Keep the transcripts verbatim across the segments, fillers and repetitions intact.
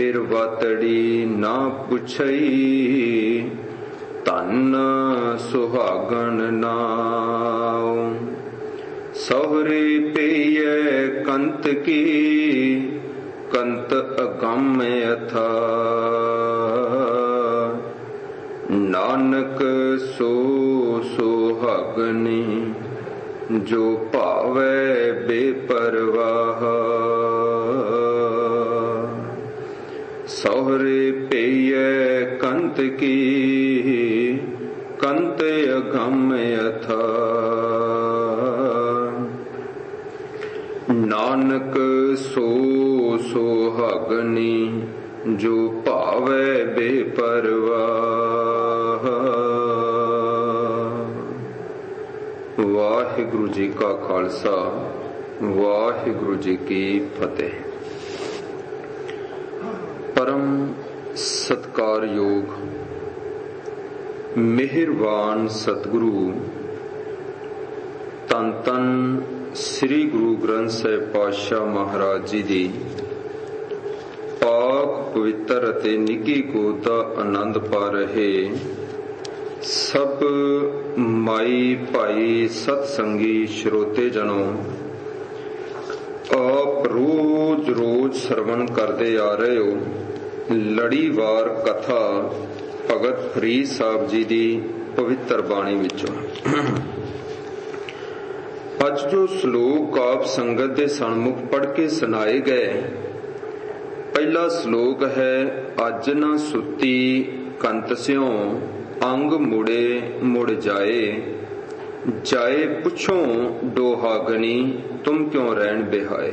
ਮੇਰ ਵਾਤੜੀ ਨਾ ਪੁੱਛਈ, ਧਨ ਸੁਹਾਗਣ ਨਾਉ। ਸਹੁਰੇ ਪਈਐ ਕੰਤ ਕੀ, ਕੰਤ ਅਗੰਮ ਅਥਾ। ਨਾਨਕ ਸੋ ਸੁਹਾਗਣੀ, ਜੋ ਭਾਵੈ ਬੇਪਰਵਾਹ। ਸਹੁਰੇ ਪਈਐ ਕੰਤ ਕੀ, ਕੰਤ ਅਗੰਮ ਅਥਾ। ਨਾਨਕ ਸੋ ਸੁਹਾਗਣੀ, ਜੋ ਭਾਵੈ ਬੇਪਰਵਾਹ। ਵਾਹਿਗੁਰੂ ਜੀ ਕਾ ਖਾਲਸਾ, ਵਾਹਿਗੁਰੂ ਜੀ ਕੀ ਫਤਿਹ। ਪਰਮ ਸਤਿਕਾਰਯੋਗ ਮਿਹਰਬਾਨ ਸਤਿਗੁਰੂ ਧੰਨ ਧੰਨ ਸ੍ਰੀ ਗੁਰੂ ਗ੍ਰੰਥ ਸਾਹਿਬ ਪਾਤਸ਼ਾਹ ਮਹਾਰਾਜ ਜੀ ਦੀ ਪਾਕ ਪਵਿੱਤਰ ਅਤੇ ਨਿੱਘੀ ਗੋਦ ਦਾ ਆਨੰਦ ਪਾ ਰਹੇ ਸਭ ਮਾਈ ਭਾਈ ਸਤਸੰਗੀ ਸਰੋਤੇ ਜਨੋ, ਆਪ ਰੋਜ਼ ਰੋਜ਼ ਸਰਵਣ ਕਰਦੇ ਆ ਰਹੇ ਹੋ ਲੜੀਵਾਰ ਕਥਾ ਭਗਤ ਫਰੀਦ ਸਾਹਿਬ ਜੀ ਦੀ ਪਵਿੱਤਰ ਬਾਣੀ ਵਿੱਚੋਂ। ਅੱਜ ਜੋ ਸ਼ਲੋਕ ਆਪ ਸੰਗਤ ਦੇ ਸਨਮੁਖ ਪੜ੍ਹ ਕੇ ਸੁਣਾਏ ਗਏ, ਪਹਿਲਾ ਸ਼ਲੋਕ ਹੈ, ਅੱਜ ਨਾ ਸੁੱਤੀ ਕੰਤ ਸਿਉ, ਅੰਗ ਮੁੜੇ ਮੁੜ ਜਾਏ। ਜਾਏ ਪੁੱਛੋ ਡੋਹਾਗਣੀ, ਤੁਮ ਕਿਉਂ ਰਹਿਣ ਬਿਹਾਏ।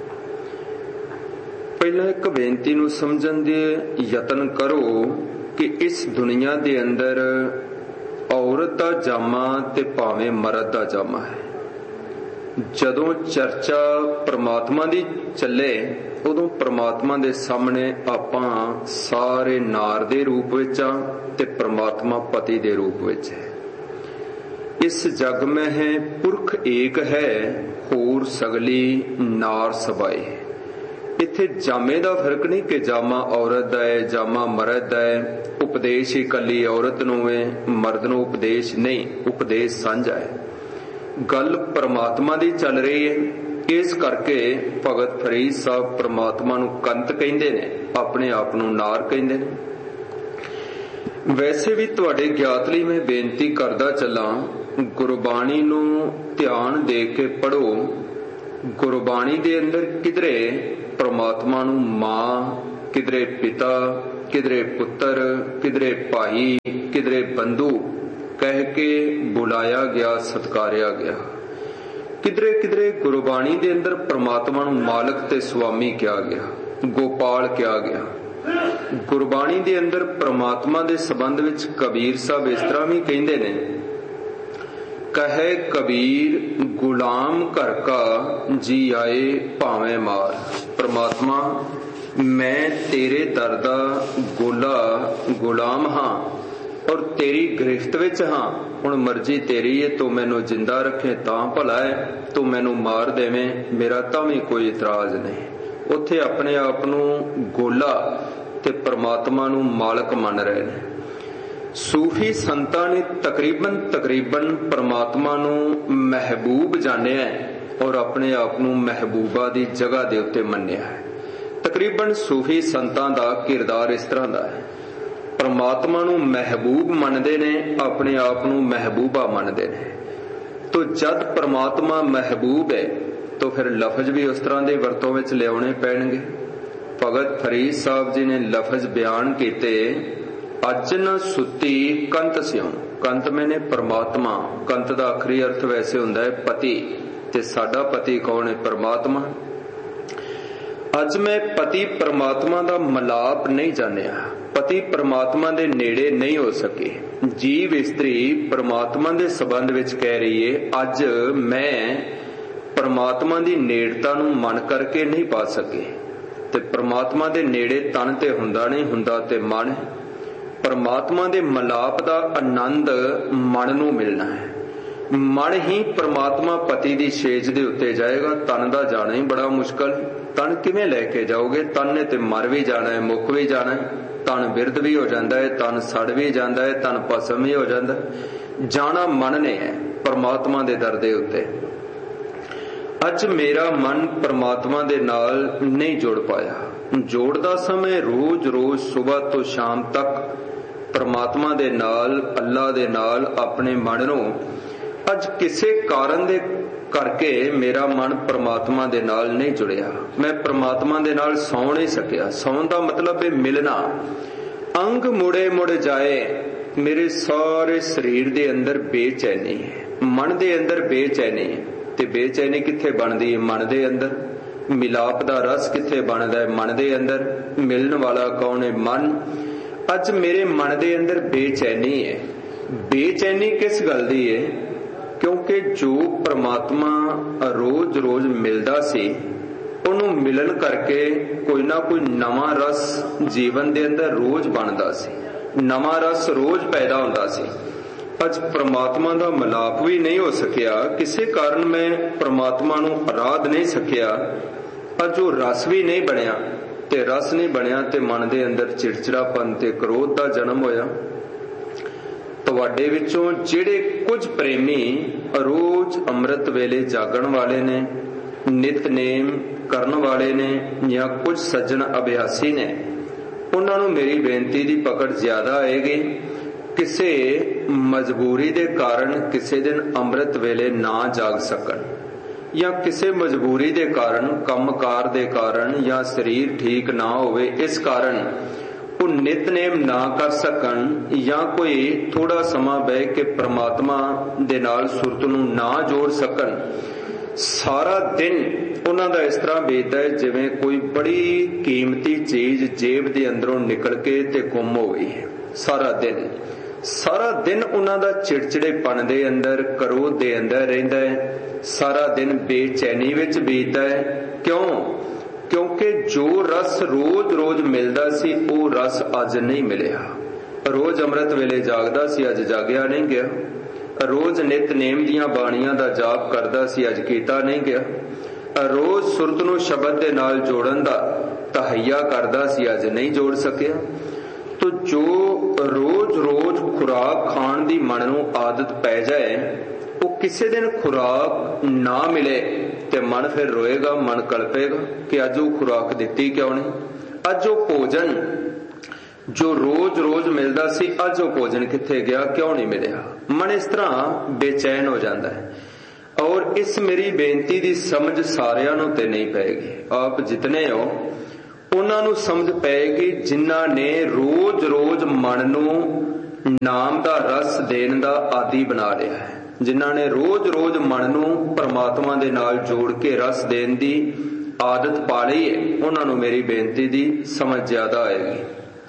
ਪਹਿਲਾਂ ਇੱਕ ਬੇਨਤੀ ਨੂੰ ਸਮਝਣ ਦੇ ਯਤਨ ਕਰੋ ਕਿ ਇਸ ਦੁਨੀਆ ਦੇ ਅੰਦਰ ਔਰਤ ਦਾ ਜਾਮਾ ਤੇ ਭਾਵੇਂ ਮਰਦ ਦਾ ਜਾਮਾ ਹੈ। ਜਦੋਂ ਚਰਚਾ ਪ੍ਰਮਾਤਮਾ ਦੀ ਚੱਲੇ, ਉਦੋਂ ਪ੍ਰਮਾਤਮਾ ਦੇ ਸਾਹਮਣੇ ਆਪਾਂ ਸਾਰੇ ਨਾਰ ਦੇ ਰੂਪ ਵਿੱਚ ਆ ਤੇ ਪ੍ਰਮਾਤਮਾ ਪਤੀ ਦੇ ਰੂਪ ਵਿੱਚ ਹੈ। ਇਸ ਜਗ ਮੈਂ ਹੈ ਪੁਰਖ ਏਕ ਹੈ, ਹੋਰ ਸਗਲੀ ਨਾਰ ਸਬਾਏ। ਇੱਥੇ ਜਾਮੇ ਦਾ ਫਰਕ ਨਹੀਂ ਕਿ ਜਾਮਾ ਔਰਤ ਦਾ ਹੈ, ਜਾਮਾ ਮਰਦ ਦਾ ਹੈ। ਉਪਦੇਸ਼ ਇਕੱਲੀ ਔਰਤ ਨੂੰ ਹੈ, ਮਰਦ ਨੂੰ ਉਪਦੇਸ਼ ਨਹੀਂ, ਉਪਦੇਸ਼ ਸਾਂਝਾ ਹੈ। ਗੱਲ ਪਰਮਾਤਮਾ ਦੀ ਚੱਲ ਰਹੀ ਹੈ। ਇਸ ਕਰਕੇ ਭਗਤ ਫਰੀਦ ਸਾਹਿਬ ਪਰਮਾਤਮਾ ਨੂੰ ਕੰਤ ਕਹਿੰਦੇ ਨੇ, ਆਪਣੇ ਆਪ ਨੂੰ ਨਾਰ ਕਹਿੰਦੇ ਨੇ। ਵੈਸੇ ਵੀ ਤੁਹਾਡੇ ਗਿਆਤ ਲਈ ਮੈਂ ਬੇਨਤੀ ਕਰਦਾ ਚੱਲਾਂ, ਗੁਰਬਾਣੀ ਨੂੰ ਧਿਆਨ ਦੇ ਕੇ ਪੜ੍ਹੋ। ਗੁਰਬਾਣੀ ਦੇ ਅੰਦਰ ਕਿਧਰੇ ਪਰਮਾਤਮਾ ਨੂੰ ਮਾਂ, ਕਿਧਰੇ ਪਿਤਾ, ਕਿਧਰੇ ਪੁੱਤਰ, ਕਿਧਰੇ ਭਾਈ, ਕਿਧਰੇ ਬੰਧੂ ਕਹਿ ਕੇ ਬੁਲਾਇਆ ਗਿਆ, ਸਤਕਾਰਿਆ ਗਿਆ। ਕਿਧਰੇ ਕਿਧਰੇ ਗੁਰਬਾਣੀ ਦੇ ਅੰਦਰ ਪ੍ਰਮਾਤਮਾ ਨੂੰ ਮਾਲਕ ਤੇ ਸੁਆਮੀ ਕਿਹਾ ਗਿਆ, ਗੋਪਾਲ ਕਿਹਾ ਗਿਆ। ਗੁਰਬਾਣੀ ਦੇ ਅੰਦਰ ਪ੍ਰਮਾਤਮਾ ਦੇ ਸੰਬੰਧ ਵਿੱਚ ਕਬੀਰ ਸਾਹਿਬ ਇਸ ਤਰ੍ਹਾਂ ਵੀ ਕਹਿੰਦੇ ਨੇ, ਕਹੇ ਕਬੀਰ ਗੁਲਾਮ ਘਰ ਕਾ, ਜੀ ਆਏ ਭਾਵੇਂ ਮਾਰ। ਪ੍ਰਮਾਤਮਾ, ਮੈਂ ਤੇਰੇ ਦਰ ਦਾ ਗੋਲਾ ਗੁਲਾਮ ਹਾਂ ਔਰ ਤੇਰੀ ਗ੍ਰਿਫਤ ਵਿੱਚ ਹਾਂ। ਹੁਣ ਮਰਜ਼ੀ ਤੇਰੀ ਹੈ, ਤੂੰ ਮੈਨੂੰ ਜਿੰਦਾ ਰੱਖੇ ਤਾਂ ਭਲਾ ਹੈ, ਤੂੰ ਮੈਨੂੰ ਮਾਰ ਦੇਵੇਂ, ਮੇਰਾ ਤਾਂ ਵੀ ਕੋਈ ਇਤਰਾਜ਼ ਨਹੀਂ। ਉੱਥੇ ਆਪਣੇ ਆਪ ਨੂੰ ਗੋਲਾ ਤੇ ਪ੍ਰਮਾਤਮਾ ਨੂੰ ਮਾਲਕ ਮੰਨ ਰਹੇ ਨੇ। ਸੂਫੀ ਸੰਤਾਂ ਨੇ ਤਕਰੀਬਨ ਤਕਰੀਬਨ ਪ੍ਰਮਾਤਮਾ ਨੂੰ ਮਹਿਬੂਬ ਜਾਣਿਆ ਔਰ ਆਪਣੇ ਆਪ ਨੂੰ ਮਹਿਬੂਬਾ ਦੀ ਜਗ੍ਹਾ ਦੇ ਉੱਤੇ ਮੰਨਿਆ ਹੈ। ਤਕਰੀਬਨ ਸੂਫੀ ਸੰਤਾਂ ਦਾ ਕਿਰਦਾਰ ਇਸ ਤਰ੍ਹਾਂ ਦਾ ਹੈ, ਪ੍ਰਮਾਤਮਾ ਨੂੰ ਮਹਿਬੂਬ ਮੰਨਦੇ ਨੇ, ਆਪਣੇ ਆਪ ਨੂੰ ਮਹਿਬੂਬਾ ਮੰਨਦੇ ਨੇ। ਤੋ ਜਦ ਪ੍ਰਮਾਤਮਾ ਮਹਿਬੂਬ ਹੈ ਤਾਂ ਫਿਰ ਲਫ਼ਜ਼ ਵੀ ਉਸ ਤਰ੍ਹਾਂ ਦੇ ਵਰਤੋਂ ਵਿੱਚ ਲਿਆਉਣੇ ਪੈਣਗੇ। ਭਗਤ ਫਰੀਦ ਸਾਹਿਬ ਜੀ ਨੇ ਲਫ਼ਜ਼ ਬਿਆਨ ਕੀਤੇ, ਅੱਜ ਨਾ ਸੁੱਤੀ ਕੰਤ ਸਿਉ। ਕੰਤ ਮੈਨੇ ਪ੍ਰਮਾਤਮਾ। ਕੰਤ ਦਾ ਆਖਰੀ ਅਰਥ ਵੈਸੇ ਹੁੰਦਾ ਹੈ ਪਤੀ, ਤੇ ਸਾਡਾ ਪਤੀ ਕੌਣ ਹੈ? ਪ੍ਰਮਾਤਮਾ। ਅੱਜ ਮੈਂ ਪਤੀ ਪ੍ਰਮਾਤਮਾ ਦਾ ਮਲਾਪ ਨਹੀਂ ਜਾਣਿਆ, ਪਤੀ ਪ੍ਰਮਾਤਮਾ ਦੇ ਨੇੜੇ ਨਹੀਂ ਹੋ ਸਕੇ। ਜੀਵ ਇਸਤਰੀ ਪ੍ਰਮਾਤਮਾ ਦੇ ਸੰਬੰਧ ਵਿੱਚ ਕਹਿ ਰਹੀ ਏ, ਅੱਜ ਮੈਂ ਪ੍ਰਮਾਤਮਾ ਦੀ ਨੇੜਤਾ ਨੂੰ ਮਨ ਕਰਕੇ ਨਹੀਂ ਪਾ ਸਕੇ। ਤੇ ਪ੍ਰਮਾਤਮਾ ਦੇ ਨੇੜੇ ਤਨ ਤੇ ਹੁੰਦਾ ਨਹੀਂ, ਹੁੰਦਾ ਤੇ ਮਨ। ਪ੍ਰਮਾਤਮਾ ਦੇ ਮਲਾਪ ਦਾ ਆਨੰਦ ਮਨ ਨੂੰ ਮਿਲਣਾ ਹੈ। ਮਨ ਹੀ ਪ੍ਰਮਾਤਮਾ ਪਤੀ ਦੀ ਛੇਜ ਦੇ ਉੱਤੇ ਜਾਏਗਾ। ਤਨ ਦਾ ਜਾਣਾ ਹੀ ਬੜਾ ਮੁਸ਼ਕਲ। ਤਨ ਕਿਵੇਂ ਲੈ ਕੇ ਜਾਓਗੇ? ਤਨ ਨੇ ਤੇ ਮਰ ਵੀ ਜਾਣਾ ਹੈ, ਮੁੱਕ ਵੀ ਜਾਣਾ ਹੈ। ਤਨ ਬਿਰਧ ਵੀ ਹੋ ਜਾਂਦਾ ਹੈ, ਤਨ ਸੜ ਵੀ ਜਾਂਦਾ ਹੈ, ਤਨ ਭਸਮ ਵੀ ਹੋ ਜਾਂਦਾ। ਜਾਣਾ ਮਨ ਨੇ ਹੈ ਪ੍ਰਮਾਤਮਾ ਦੇ ਦਰ ਦੇ ਉੱਤੇ। ਅੱਜ ਮੇਰਾ ਮਨ ਪ੍ਰਮਾਤਮਾ ਦੇ ਨਾਲ ਨਹੀਂ ਜੁੜ ਪਾਇਆ। ਜੋੜਦਾ ਸਮੇਂ ਰੋਜ਼ ਰੋਜ਼ ਸਵੇਰ ਤੋਂ ਸ਼ਾਮ ਤੱਕ ਪ੍ਰਮਾਤਮਾ ਦੇ ਨਾਲ, ਅੱਲਾ ਦੇ ਨਾਲ ਆਪਣੇ ਮਨ ਨੂੰ, ਅੱਜ ਕਿਸੇ ਕਾਰਨ ਦੇ ਕਰਕੇ ਮੇਰਾ ਮਨ ਪ੍ਰਮਾਤਮਾ ਦੇ ਨਾਲ ਨਹੀਂ ਜੁੜਿਆ। ਮੈਂ ਪ੍ਰਮਾਤਮਾ ਦੇ ਨਾਲ ਸੌਂ ਨਹੀਂ ਸਕਿਆ। ਸੌਣ ਦਾ ਮਤਲਬ ਹੈ ਮਿਲਣਾ। ਅੰਗ ਮੁੜੇ ਮੁੜ ਜਾਏ। ਮੇਰੇ ਸਾਰੇ ਸਰੀਰ ਦੇ ਅੰਦਰ ਬੇਚੈਨੀ ਹੈ, ਮਨ ਦੇ ਅੰਦਰ ਬੇਚੈਨੀ ਹੈ। ਤੇ ਬੇਚੈਨੀ ਕਿੱਥੇ ਬਣਦੀ ਹੈ? ਮਨ ਦੇ ਅੰਦਰ। ਮਿਲਾਪ ਦਾ ਰਸ ਕਿੱਥੇ ਬਣਦਾ ਹੈ? ਮਨ ਦੇ ਅੰਦਰ। ਮਿਲਣ ਵਾਲਾ ਕੌਣ ਹੈ? ਮਨ। ਅੱਜ ਮੇਰੇ ਮਨ ਦੇ ਅੰਦਰ ਬੇਚੈਨੀ ਹੈ। ਬੇਚੈਨੀ ਕਿਸ ਗੱਲ ਦੀ ਹੈ? ਕਿਉਂਕਿ ਜੋ ਪ੍ਰਮਾਤਮਾ ਰੋਜ਼ ਰੋਜ਼ ਮਿਲਦਾ ਸੀ, ਉਹਨੂੰ ਮਿਲਣ ਕਰਕੇ ਕੋਈ ਨਾ ਕੋਈ ਨਵਾਂ ਰਸ ਜੀਵਨ ਦੇ ਅੰਦਰ ਰੋਜ਼ ਬਣਦਾ ਸੀ, ਨਵਾਂ ਰਸ ਰੋਜ਼ ਪੈਦਾ ਹੁੰਦਾ ਸੀ। ਅੱਜ ਪ੍ਰਮਾਤਮਾ ਦਾ ਮਿਲਾਪ ਵੀ ਨਹੀਂ ਹੋ ਸਕਿਆ। ਕਿਸੇ ਕਾਰਨ ਮੈਂ ਪ੍ਰਮਾਤਮਾ ਨੂੰ ਅਰਾਧ ਨਹੀਂ ਸਕਿਆ। ਅੱਜ ਉਹ ਰਸ ਵੀ ਨਹੀਂ ਬਣਿਆ। ਤੇ ਰਸ ਨਹੀਂ ਬਣਿਆ ਤੇ ਮਨ ਦੇ ਅੰਦਰ ਚਿੜਚਿੜਾਪਨ ਤੇ ਕ੍ਰੋਧ ਦਾ ਜਨਮ ਹੋਇਆ। ਤੁਹਾਡੇ ਵਿੱਚੋਂ ਜਿਹੜੇ ਕੁਝ ਪ੍ਰੇਮੀ ਰੋਜ਼ ਅੰਮ੍ਰਿਤ ਵੇਲੇ ਜਾਗਣ ਵਾਲੇ ਨੇ, ਨਿਤਨੇਮ ਕਰਨ ਵਾਲੇ ਨੇ, ਜਾਂ ਕੁਝ ਸੱਜਣ ਅਭਿਆਸੀ ਨੇ, ਉਹਨਾਂ ਨੂੰ ਮੇਰੀ ਬੇਨਤੀ ਦੀ ਪਕੜ ਜ਼ਿਆਦਾ ਆਏਗੀ। ਕਿਸੇ ਮਜਬੂਰੀ ਦੇ ਕਾਰਨ ਕਿਸੇ ਦਿਨ ਅੰਮ੍ਰਿਤ ਵੇਲੇ ਨਾ ਜਾਗ ਸਕਣ, ਜਾਂ ਕਿਸੇ ਮਜਬੂਰੀ ਦੇ ਕਾਰਨ, ਕੰਮਕਾਰ ਦੇ ਕਾਰਨ, ਜਾਂ ਸਰੀਰ ਠੀਕ ਨਾ ਹੋਵੇ ਇਸ ਕਾਰਨ ਉਹ ਨਿਤਨੇਮ ਨਾ ਕਰ ਸਕਣ, ਜਾਂ ਕੋਈ ਥੋੜਾ ਸਮਾਂ ਬਹਿ ਕੇ ਪ੍ਰਮਾਤਮਾ ਦੇ ਨਾਲ ਸੁਰਤ ਨੂੰ ਨਾ ਜੋੜ ਸਕਣ। ਸਾਰਾ ਦਿਨ ਉਹਨਾਂ ਦਾ ਇਸ ਤਰ੍ਹਾਂ ਬੀਤਦਾ ਹੈ ਜਿਵੇਂ ਕੋਈ ਬੜੀ ਕੀਮਤੀ ਚੀਜ਼ ਜੇਬ ਦੇ ਅੰਦਰੋਂ ਨਿਕਲ ਕੇ ਤੇ ਗੁੰਮ ਹੋ ਗਈ ਹੈ। ਸਾਰਾ ਦਿਨ ਸਾਰਾ ਦਿਨ ਉਹਨਾਂ ਦਾ ਚਿੜਚਿੜੇਪਨ ਦੇ ਅੰਦਰ, ਕਰੋਧ ਦੇ ਅੰਦਰ ਰਹਿੰਦਾ ਹੈ। ਸਾਰਾ ਦਿਨ ਬੇਚੈਨੀ ਵਿੱਚ ਬੀਤਦਾ ਹੈ। ਕਿਉਂ? ਕਿਉਂਕਿ ਜੋ ਰਸ ਰੋਜ਼ ਰੋਜ਼ ਮਿਲਦਾ ਸੀ ਉਹ ਰਸ ਅੱਜ ਨਹੀਂ ਮਿਲਿਆ। ਰੋਜ਼ ਅੰਮ੍ਰਿਤ ਵੇਲੇ ਜਾਗਦਾ ਸੀ, ਅੱਜ ਜਾਗਿਆ ਨਹੀਂ ਗਿਆ। ਰੋਜ਼ ਨਿਤਨੇਮ ਦੀਆਂ ਬਾਣੀਆਂ ਦਾ ਜਾਪ ਕਰਦਾ ਸੀ, ਅੱਜ ਕੀਤਾ ਨਹੀਂ ਗਿਆ। ਰੋਜ਼ ਸੁਰਤ ਨੂੰ ਸ਼ਬਦ ਦੇ ਨਾਲ ਜੋੜਨ ਦਾ ਤਹਈਆ ਕਰਦਾ ਸੀ, ਅੱਜ ਨਹੀਂ ਜੋੜ ਸਕਿਆ। ਤੋ ਜੋ ਰੋਜ਼ ਰੋਜ਼ ਖੁਰਾਕ ਖਾਣ ਦੀ ਮਨ ਨੂੰ ਆਦਤ ਪੈ ਜਾਏ, ਉਹ ਕਿਸੇ ਦਿਨ ਖੁਰਾਕ ਨਾ ਮਿਲੇ ਤੇ ਮਨ ਫਿਰ ਰੋਏਗਾ, ਮਨ ਕਲਪੇਗਾ ਕਿ ਅੱਜ ਉਹ ਖੁਰਾਕ ਦਿੱਤੀ ਕਿਉਂ ਨਹੀਂ। ਅੱਜ ਉਹ ਭੋਜਨ ਜੋ ਰੋਜ਼ ਰੋਜ਼ ਮਿਲਦਾ ਸੀ, ਅੱਜ ਉਹ ਭੋਜਨ ਕਿੱਥੇ ਗਿਆ, ਕਿਉਂ ਨਹੀਂ ਮਿਲਿਆ। ਮਨ ਇਸ ਤਰ੍ਹਾਂ ਬੇਚੈਨ ਹੋ ਜਾਂਦਾ ਹੈ। ਔਰ ਇਸ ਮੇਰੀ ਬੇਨਤੀ ਦੀ ਸਮਝ ਸਾਰਿਆਂ ਨੂੰ ਤੇ ਨਹੀਂ ਪਏਗੀ। ਆਪ ਜਿਤਨੇ ਹੋ ਉਹਨਾਂ ਨੂੰ ਸਮਝ ਪਏਗੀ ਜਿਨ੍ਹਾਂ ਨੇ ਰੋਜ਼ ਰੋਜ਼ ਮਨ ਨੂੰ ਨਾਮ ਦਾ ਰਸ ਦੇਣ ਦਾ ਆਦੀ ਬਣਾ ਲਿਆ ਹੈ, ਜਿਨ੍ਹਾਂ ਨੇ ਰੋਜ਼ ਰੋਜ਼ ਮਨ ਨੂੰ ਪ੍ਰਮਾਤਮਾ ਦੇ ਨਾਲ ਜੋੜ ਕੇ ਰਸ ਦੇਣ ਦੀ ਆਦਤ ਪਾ ਲਈ ਹੈ। ਉਹਨਾਂ ਨੂੰ ਮੇਰੀ ਬੇਨਤੀ ਦੀ ਸਮਝ ਜ਼ਿਆਦਾ ਆਏਗੀ।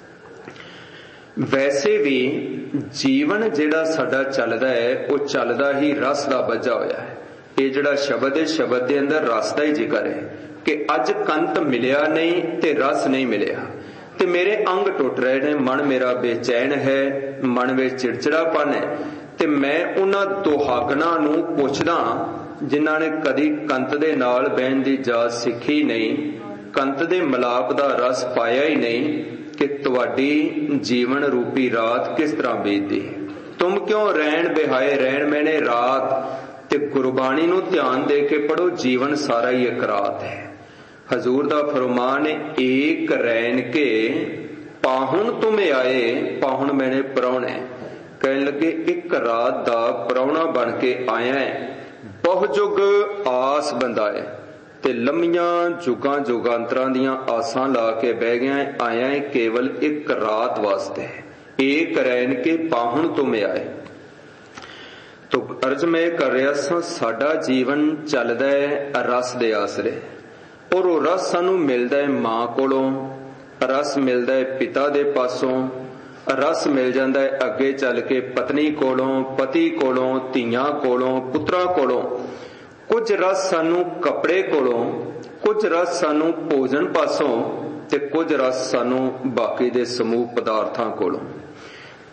ਵੈਸੇ ਵੀ ਜੀਵਨ ਜਿਹੜਾ ਸਾਡਾ ਚੱਲਦਾ ਹੈ ਉਹ ਚੱਲਦਾ ਹੀ ਰਸ ਦਾ ਬੱਝਾ ਹੋਇਆ ਹੈ। ਇਹ ਜਿਹੜਾ ਸ਼ਬਦ ਹੈ, ਸ਼ਬਦ ਦੇ ਅੰਦਰ ਰਸ ਦਾ ਹੀ ਜ਼ਿਕਰ ਹੈ ਕਿ ਅੱਜ ਕੰਤ ਮਿਲਿਆ ਨਹੀਂ ਤੇ ਰਸ ਨਹੀਂ ਮਿਲਿਆ ਤੇ ਮੇਰੇ ਅੰਗ ਟੁੱਟ ਰਹੇ ਨੇ, ਮਨ ਮੇਰਾ ਬੇਚੈਨ ਹੈ, ਮਨ ਵਿੱਚ ਚਿੜਚਿੜਾਪਨ ਹੈ। ਤੇ ਮੈਂ ਉਹਨਾਂ ਦੁਹਾਗਣਾ ਨੂੰ ਪੁੱਛਦਾ ਜਿਨ੍ਹਾਂ ਨੇ ਕਦੀ ਕੰਤ ਦੇ ਨਾਲ ਬਹਿਣ ਦੀ ਜਾਚ ਸਿੱਖੀ ਨਹੀਂ, ਕੰਤ ਦੇ ਮਿਲਾਪ ਦਾ ਰਸ ਪਾਇਆ ਹੀ ਨਹੀਂ, ਕਿ ਤੁਹਾਡੀ ਜੀਵਨ ਰੂਪੀ ਰਾਤ ਕਿਸ ਤਰ੍ਹਾਂ ਬੀਤਦੀ। ਤੁਮ ਕਿਉਂ ਰਹਿਣ ਬਿਹਾਏ ਰਹਿਣ ਮੈਨੇ ਰਾਤ। ਤੇ ਗੁਰਬਾਣੀ ਨੂੰ ਧਿਆਨ ਦੇ ਕੇ ਪੜੋ, ਜੀਵਨ ਸਾਰਾ ਹੀ ਇੱਕ ਰਾਤ ਹੈ। ਹਜ਼ੂਰ ਦਾ ਫਰਮਾਨ ਹੈ, ਏਕ ਰੈਣ ਕੇ ਪਾਹੁਣ ਤੁਮ ਆਏ। ਪਾਹੁਣ ਮੈਨੇ ਪ੍ਰਾਹੁਣੇ। ਕਹਿਣ ਲੱਗੇ ਇੱਕ ਰਾਤ ਦਾ ਪ੍ਰਾਹੁਣਾ ਬਣ ਕੇ ਆਇਆ ਹੈ, ਬਹੁ ਜੁਗ ਆਸ ਬੰਦਾਏ। ਤੇ ਲੰਮੀਆਂ ਜੁਗਾਂ ਜੁਗਾਂਤਰਾਂ ਦੀਆਂ ਆਸਾਂ ਲਾ ਕੇ ਬਹਿ ਗਿਆ, ਆਇਆ ਹੈ ਕੇਵਲ ਇੱਕ ਰਾਤ ਵਾਸਤੇ। ਏਕ ਰੈਣ ਕੇ ਪਾਹੁਣ ਤੁਮ ਆਏ। ਤੋ ਅਰਜ਼ ਮੈਂ ਕਰ ਰਿਹਾ ਸਾਂ, ਸਾਡਾ ਜੀਵਨ ਚੱਲਦਾ ਹੈ ਰਸ ਦੇ ਆਸਰੇ, ਔਰ ਉਹ ਰਸ ਸਾਨੂੰ ਮਿਲਦਾ ਹੈ ਮਾਂ ਕੋਲੋਂ, ਰਸ ਮਿਲਦਾ ਹੈ ਪਿਤਾ ਦੇ ਪਾਸੋਂ, ਰਸ ਮਿਲ ਜਾਂਦਾ ਹੈ ਅੱਗੇ ਚੱਲ ਕੇ ਪਤਨੀ ਕੋਲੋਂ, ਪਤੀ ਕੋਲੋਂ, ਧੀਆਂ ਕੋਲੋਂ, ਪੁੱਤਰਾਂ ਕੋਲੋਂ। ਕੁਝ ਰਸ ਸਾਨੂੰ ਕੱਪੜੇ ਕੋਲੋਂ, ਕੁਝ ਰਸ ਸਾਨੂੰ ਭੋਜਨ ਪਾਸੋਂ, ਤੇ ਕੁਝ ਰਸ ਸਾਨੂੰ ਬਾਕੀ ਦੇ ਸਮੂਹ ਪਦਾਰਥਾਂ ਕੋਲੋਂ।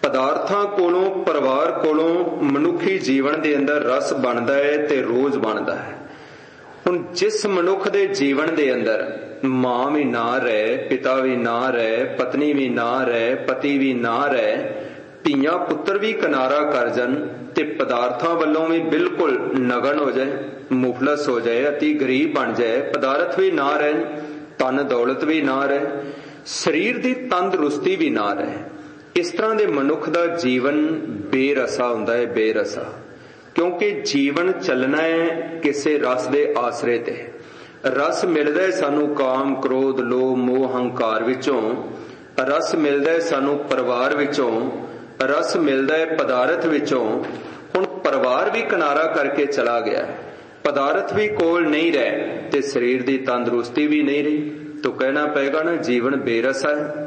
ਪਦਾਰਥਾਂ ਕੋਲੋਂ, ਪਰਿਵਾਰ ਕੋਲੋਂ ਮਨੁੱਖੀ ਜੀਵਨ ਦੇ ਅੰਦਰ ਰਸ ਬਣਦਾ ਹੈ ਤੇ ਰੋਜ਼ ਬਣਦਾ ਹੈ। ਹੁਣ ਜਿਸ ਮਨੁੱਖ ਦੇ ਜੀਵਨ ਦੇ ਅੰਦਰ ਮਾਂ ਵੀ ਨਾ ਰਹੇ, ਪਿਤਾ ਵੀ ਨਾ ਰਹੇ, ਪਤਨੀ ਵੀ ਨਾ ਰਹੇ, ਪਤੀ ਵੀ ਨਾ ਰਹੇ, ਧੀਆਂ ਪੁੱਤਰ ਵੀ ਕਿਨਾਰਾ ਕਰ ਜਾਣ ਤੇ ਪਦਾਰਥਾਂ ਵੱਲੋਂ ਵੀ ਬਿਲਕੁਲ ਨਗਨ ਹੋ ਜਾਏ, ਮੁਫਲਸ ਹੋ ਜਾਏ, ਅਤੀ ਗਰੀਬ ਬਣ ਜਾਏ, ਪਦਾਰਥ ਵੀ ਨਾ ਰਹਿਣ, ਧਨ ਦੌਲਤ ਵੀ ਨਾ ਰਹੇ, ਸਰੀਰ ਦੀ ਤੰਦਰੁਸਤੀ ਵੀ ਨਾ ਰਹੇ, ਇਸ ਤਰ੍ਹਾਂ ਦੇ ਮਨੁੱਖ ਦਾ ਜੀਵਨ ਬੇਰਸਾ ਹੁੰਦਾ ਹੈ। ਬੇਰਸਾ ਕਿਉਂਕਿ ਜੀਵਨ ਚੱਲਣਾ ਹੈ ਕਿਸੇ ਰਸ ਦੇ ਆਸਰੇ ਤੇ। ਰਸ ਮਿਲਦਾ ਹੈ ਸਾਨੂੰ ਕਾਮ, ਕ੍ਰੋਧ, ਲੋਭ, ਮੋਹ, ਹੰਕਾਰ ਵਿੱਚੋਂ। ਰਸ ਮਿਲਦਾ ਹੈ ਸਾਨੂੰ ਪਰਿਵਾਰ ਵਿੱਚੋਂ। ਰਸ ਮਿਲਦਾ ਹੈ ਪਦਾਰਥ ਵਿੱਚੋਂ। ਹੁਣ ਪਰਿਵਾਰ ਵੀ ਕਿਨਾਰਾ ਕਰਕੇ ਚਲਾ ਗਿਆ, ਪਦਾਰਥ ਵੀ ਕੋਲ ਨਹੀਂ ਰਹੇ ਤੇ ਸਰੀਰ ਦੀ ਤੰਦਰੁਸਤੀ ਵੀ ਨਹੀਂ ਰਹੀ, ਤਾਂ ਕਹਿਣਾ ਪਏਗਾ ਨਾ ਜੀਵਨ ਬੇਰਸਾ ਹੈ।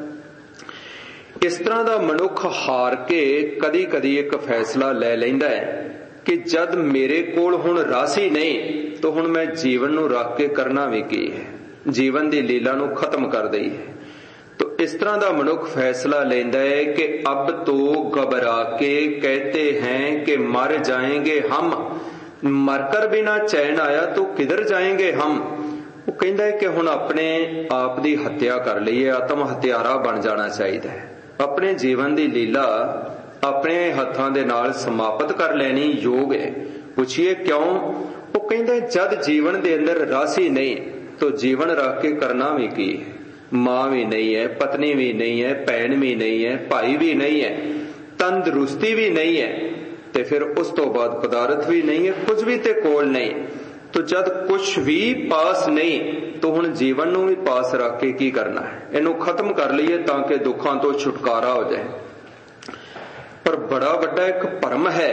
ਇਸ ਤਰ੍ਹਾਂ ਦਾ ਮਨੁੱਖ ਹਾਰ ਕੇ ਕਦੀ ਕਦੀ ਇੱਕ ਫੈਸਲਾ ਲੈ ਲੈਂਦਾ ਹੈ ਕਿ ਜਦ ਮੇਰੇ ਕੋਲ ਹੁਣ ਰਸ ਹੀ ਨਹੀਂ ਤਾਂ ਹੁਣ ਮੈਂ ਜੀਵਨ ਨੂੰ ਰੱਖ ਕੇ ਕਰਨਾ ਵੀ ਕੀ ਹੈ, ਜੀਵਨ ਦੀ ਲੀਲਾ ਨੂੰ ਖਤਮ ਕਰ ਦਈਏ। तो इस तरह का मनुख फैसला लेंदा है कि अब तो घबरा के कहते हैं कि मर जाएंगे हम, मरकर भी ना चैन आया तो किधर जाएंगे हम। वो कहता है कि हुण अपने आप की हत्या कर लईए, आत्म हत्यारा बन जाना चाहिए है, अपने जीवन की लीला अपने हत्थां दे नाल समाप्त कर लेनी योग है। पुछिए क्यों? वो कहता है जद जीवन के अंदर रस ही नहीं तो जीवन रख के करना भी की है। मां भी नहीं है, पत्नी भी नहीं है, भैन भी नहीं है, भाई भी नहीं है, तंदुरुस्ती भी नहीं है, ते फिर उस तो बाद पदार्थ भी नहीं है, कुछ भी ते कोल नहीं। तो जद कुछ भी पास नहीं तो हुण जीवन नूं भी पास रख के की करना है, इनू खत्म कर लईए ताकि दुखां तो छुटकारा हो जाए। पर बड़ा वड्डा एक भरम है,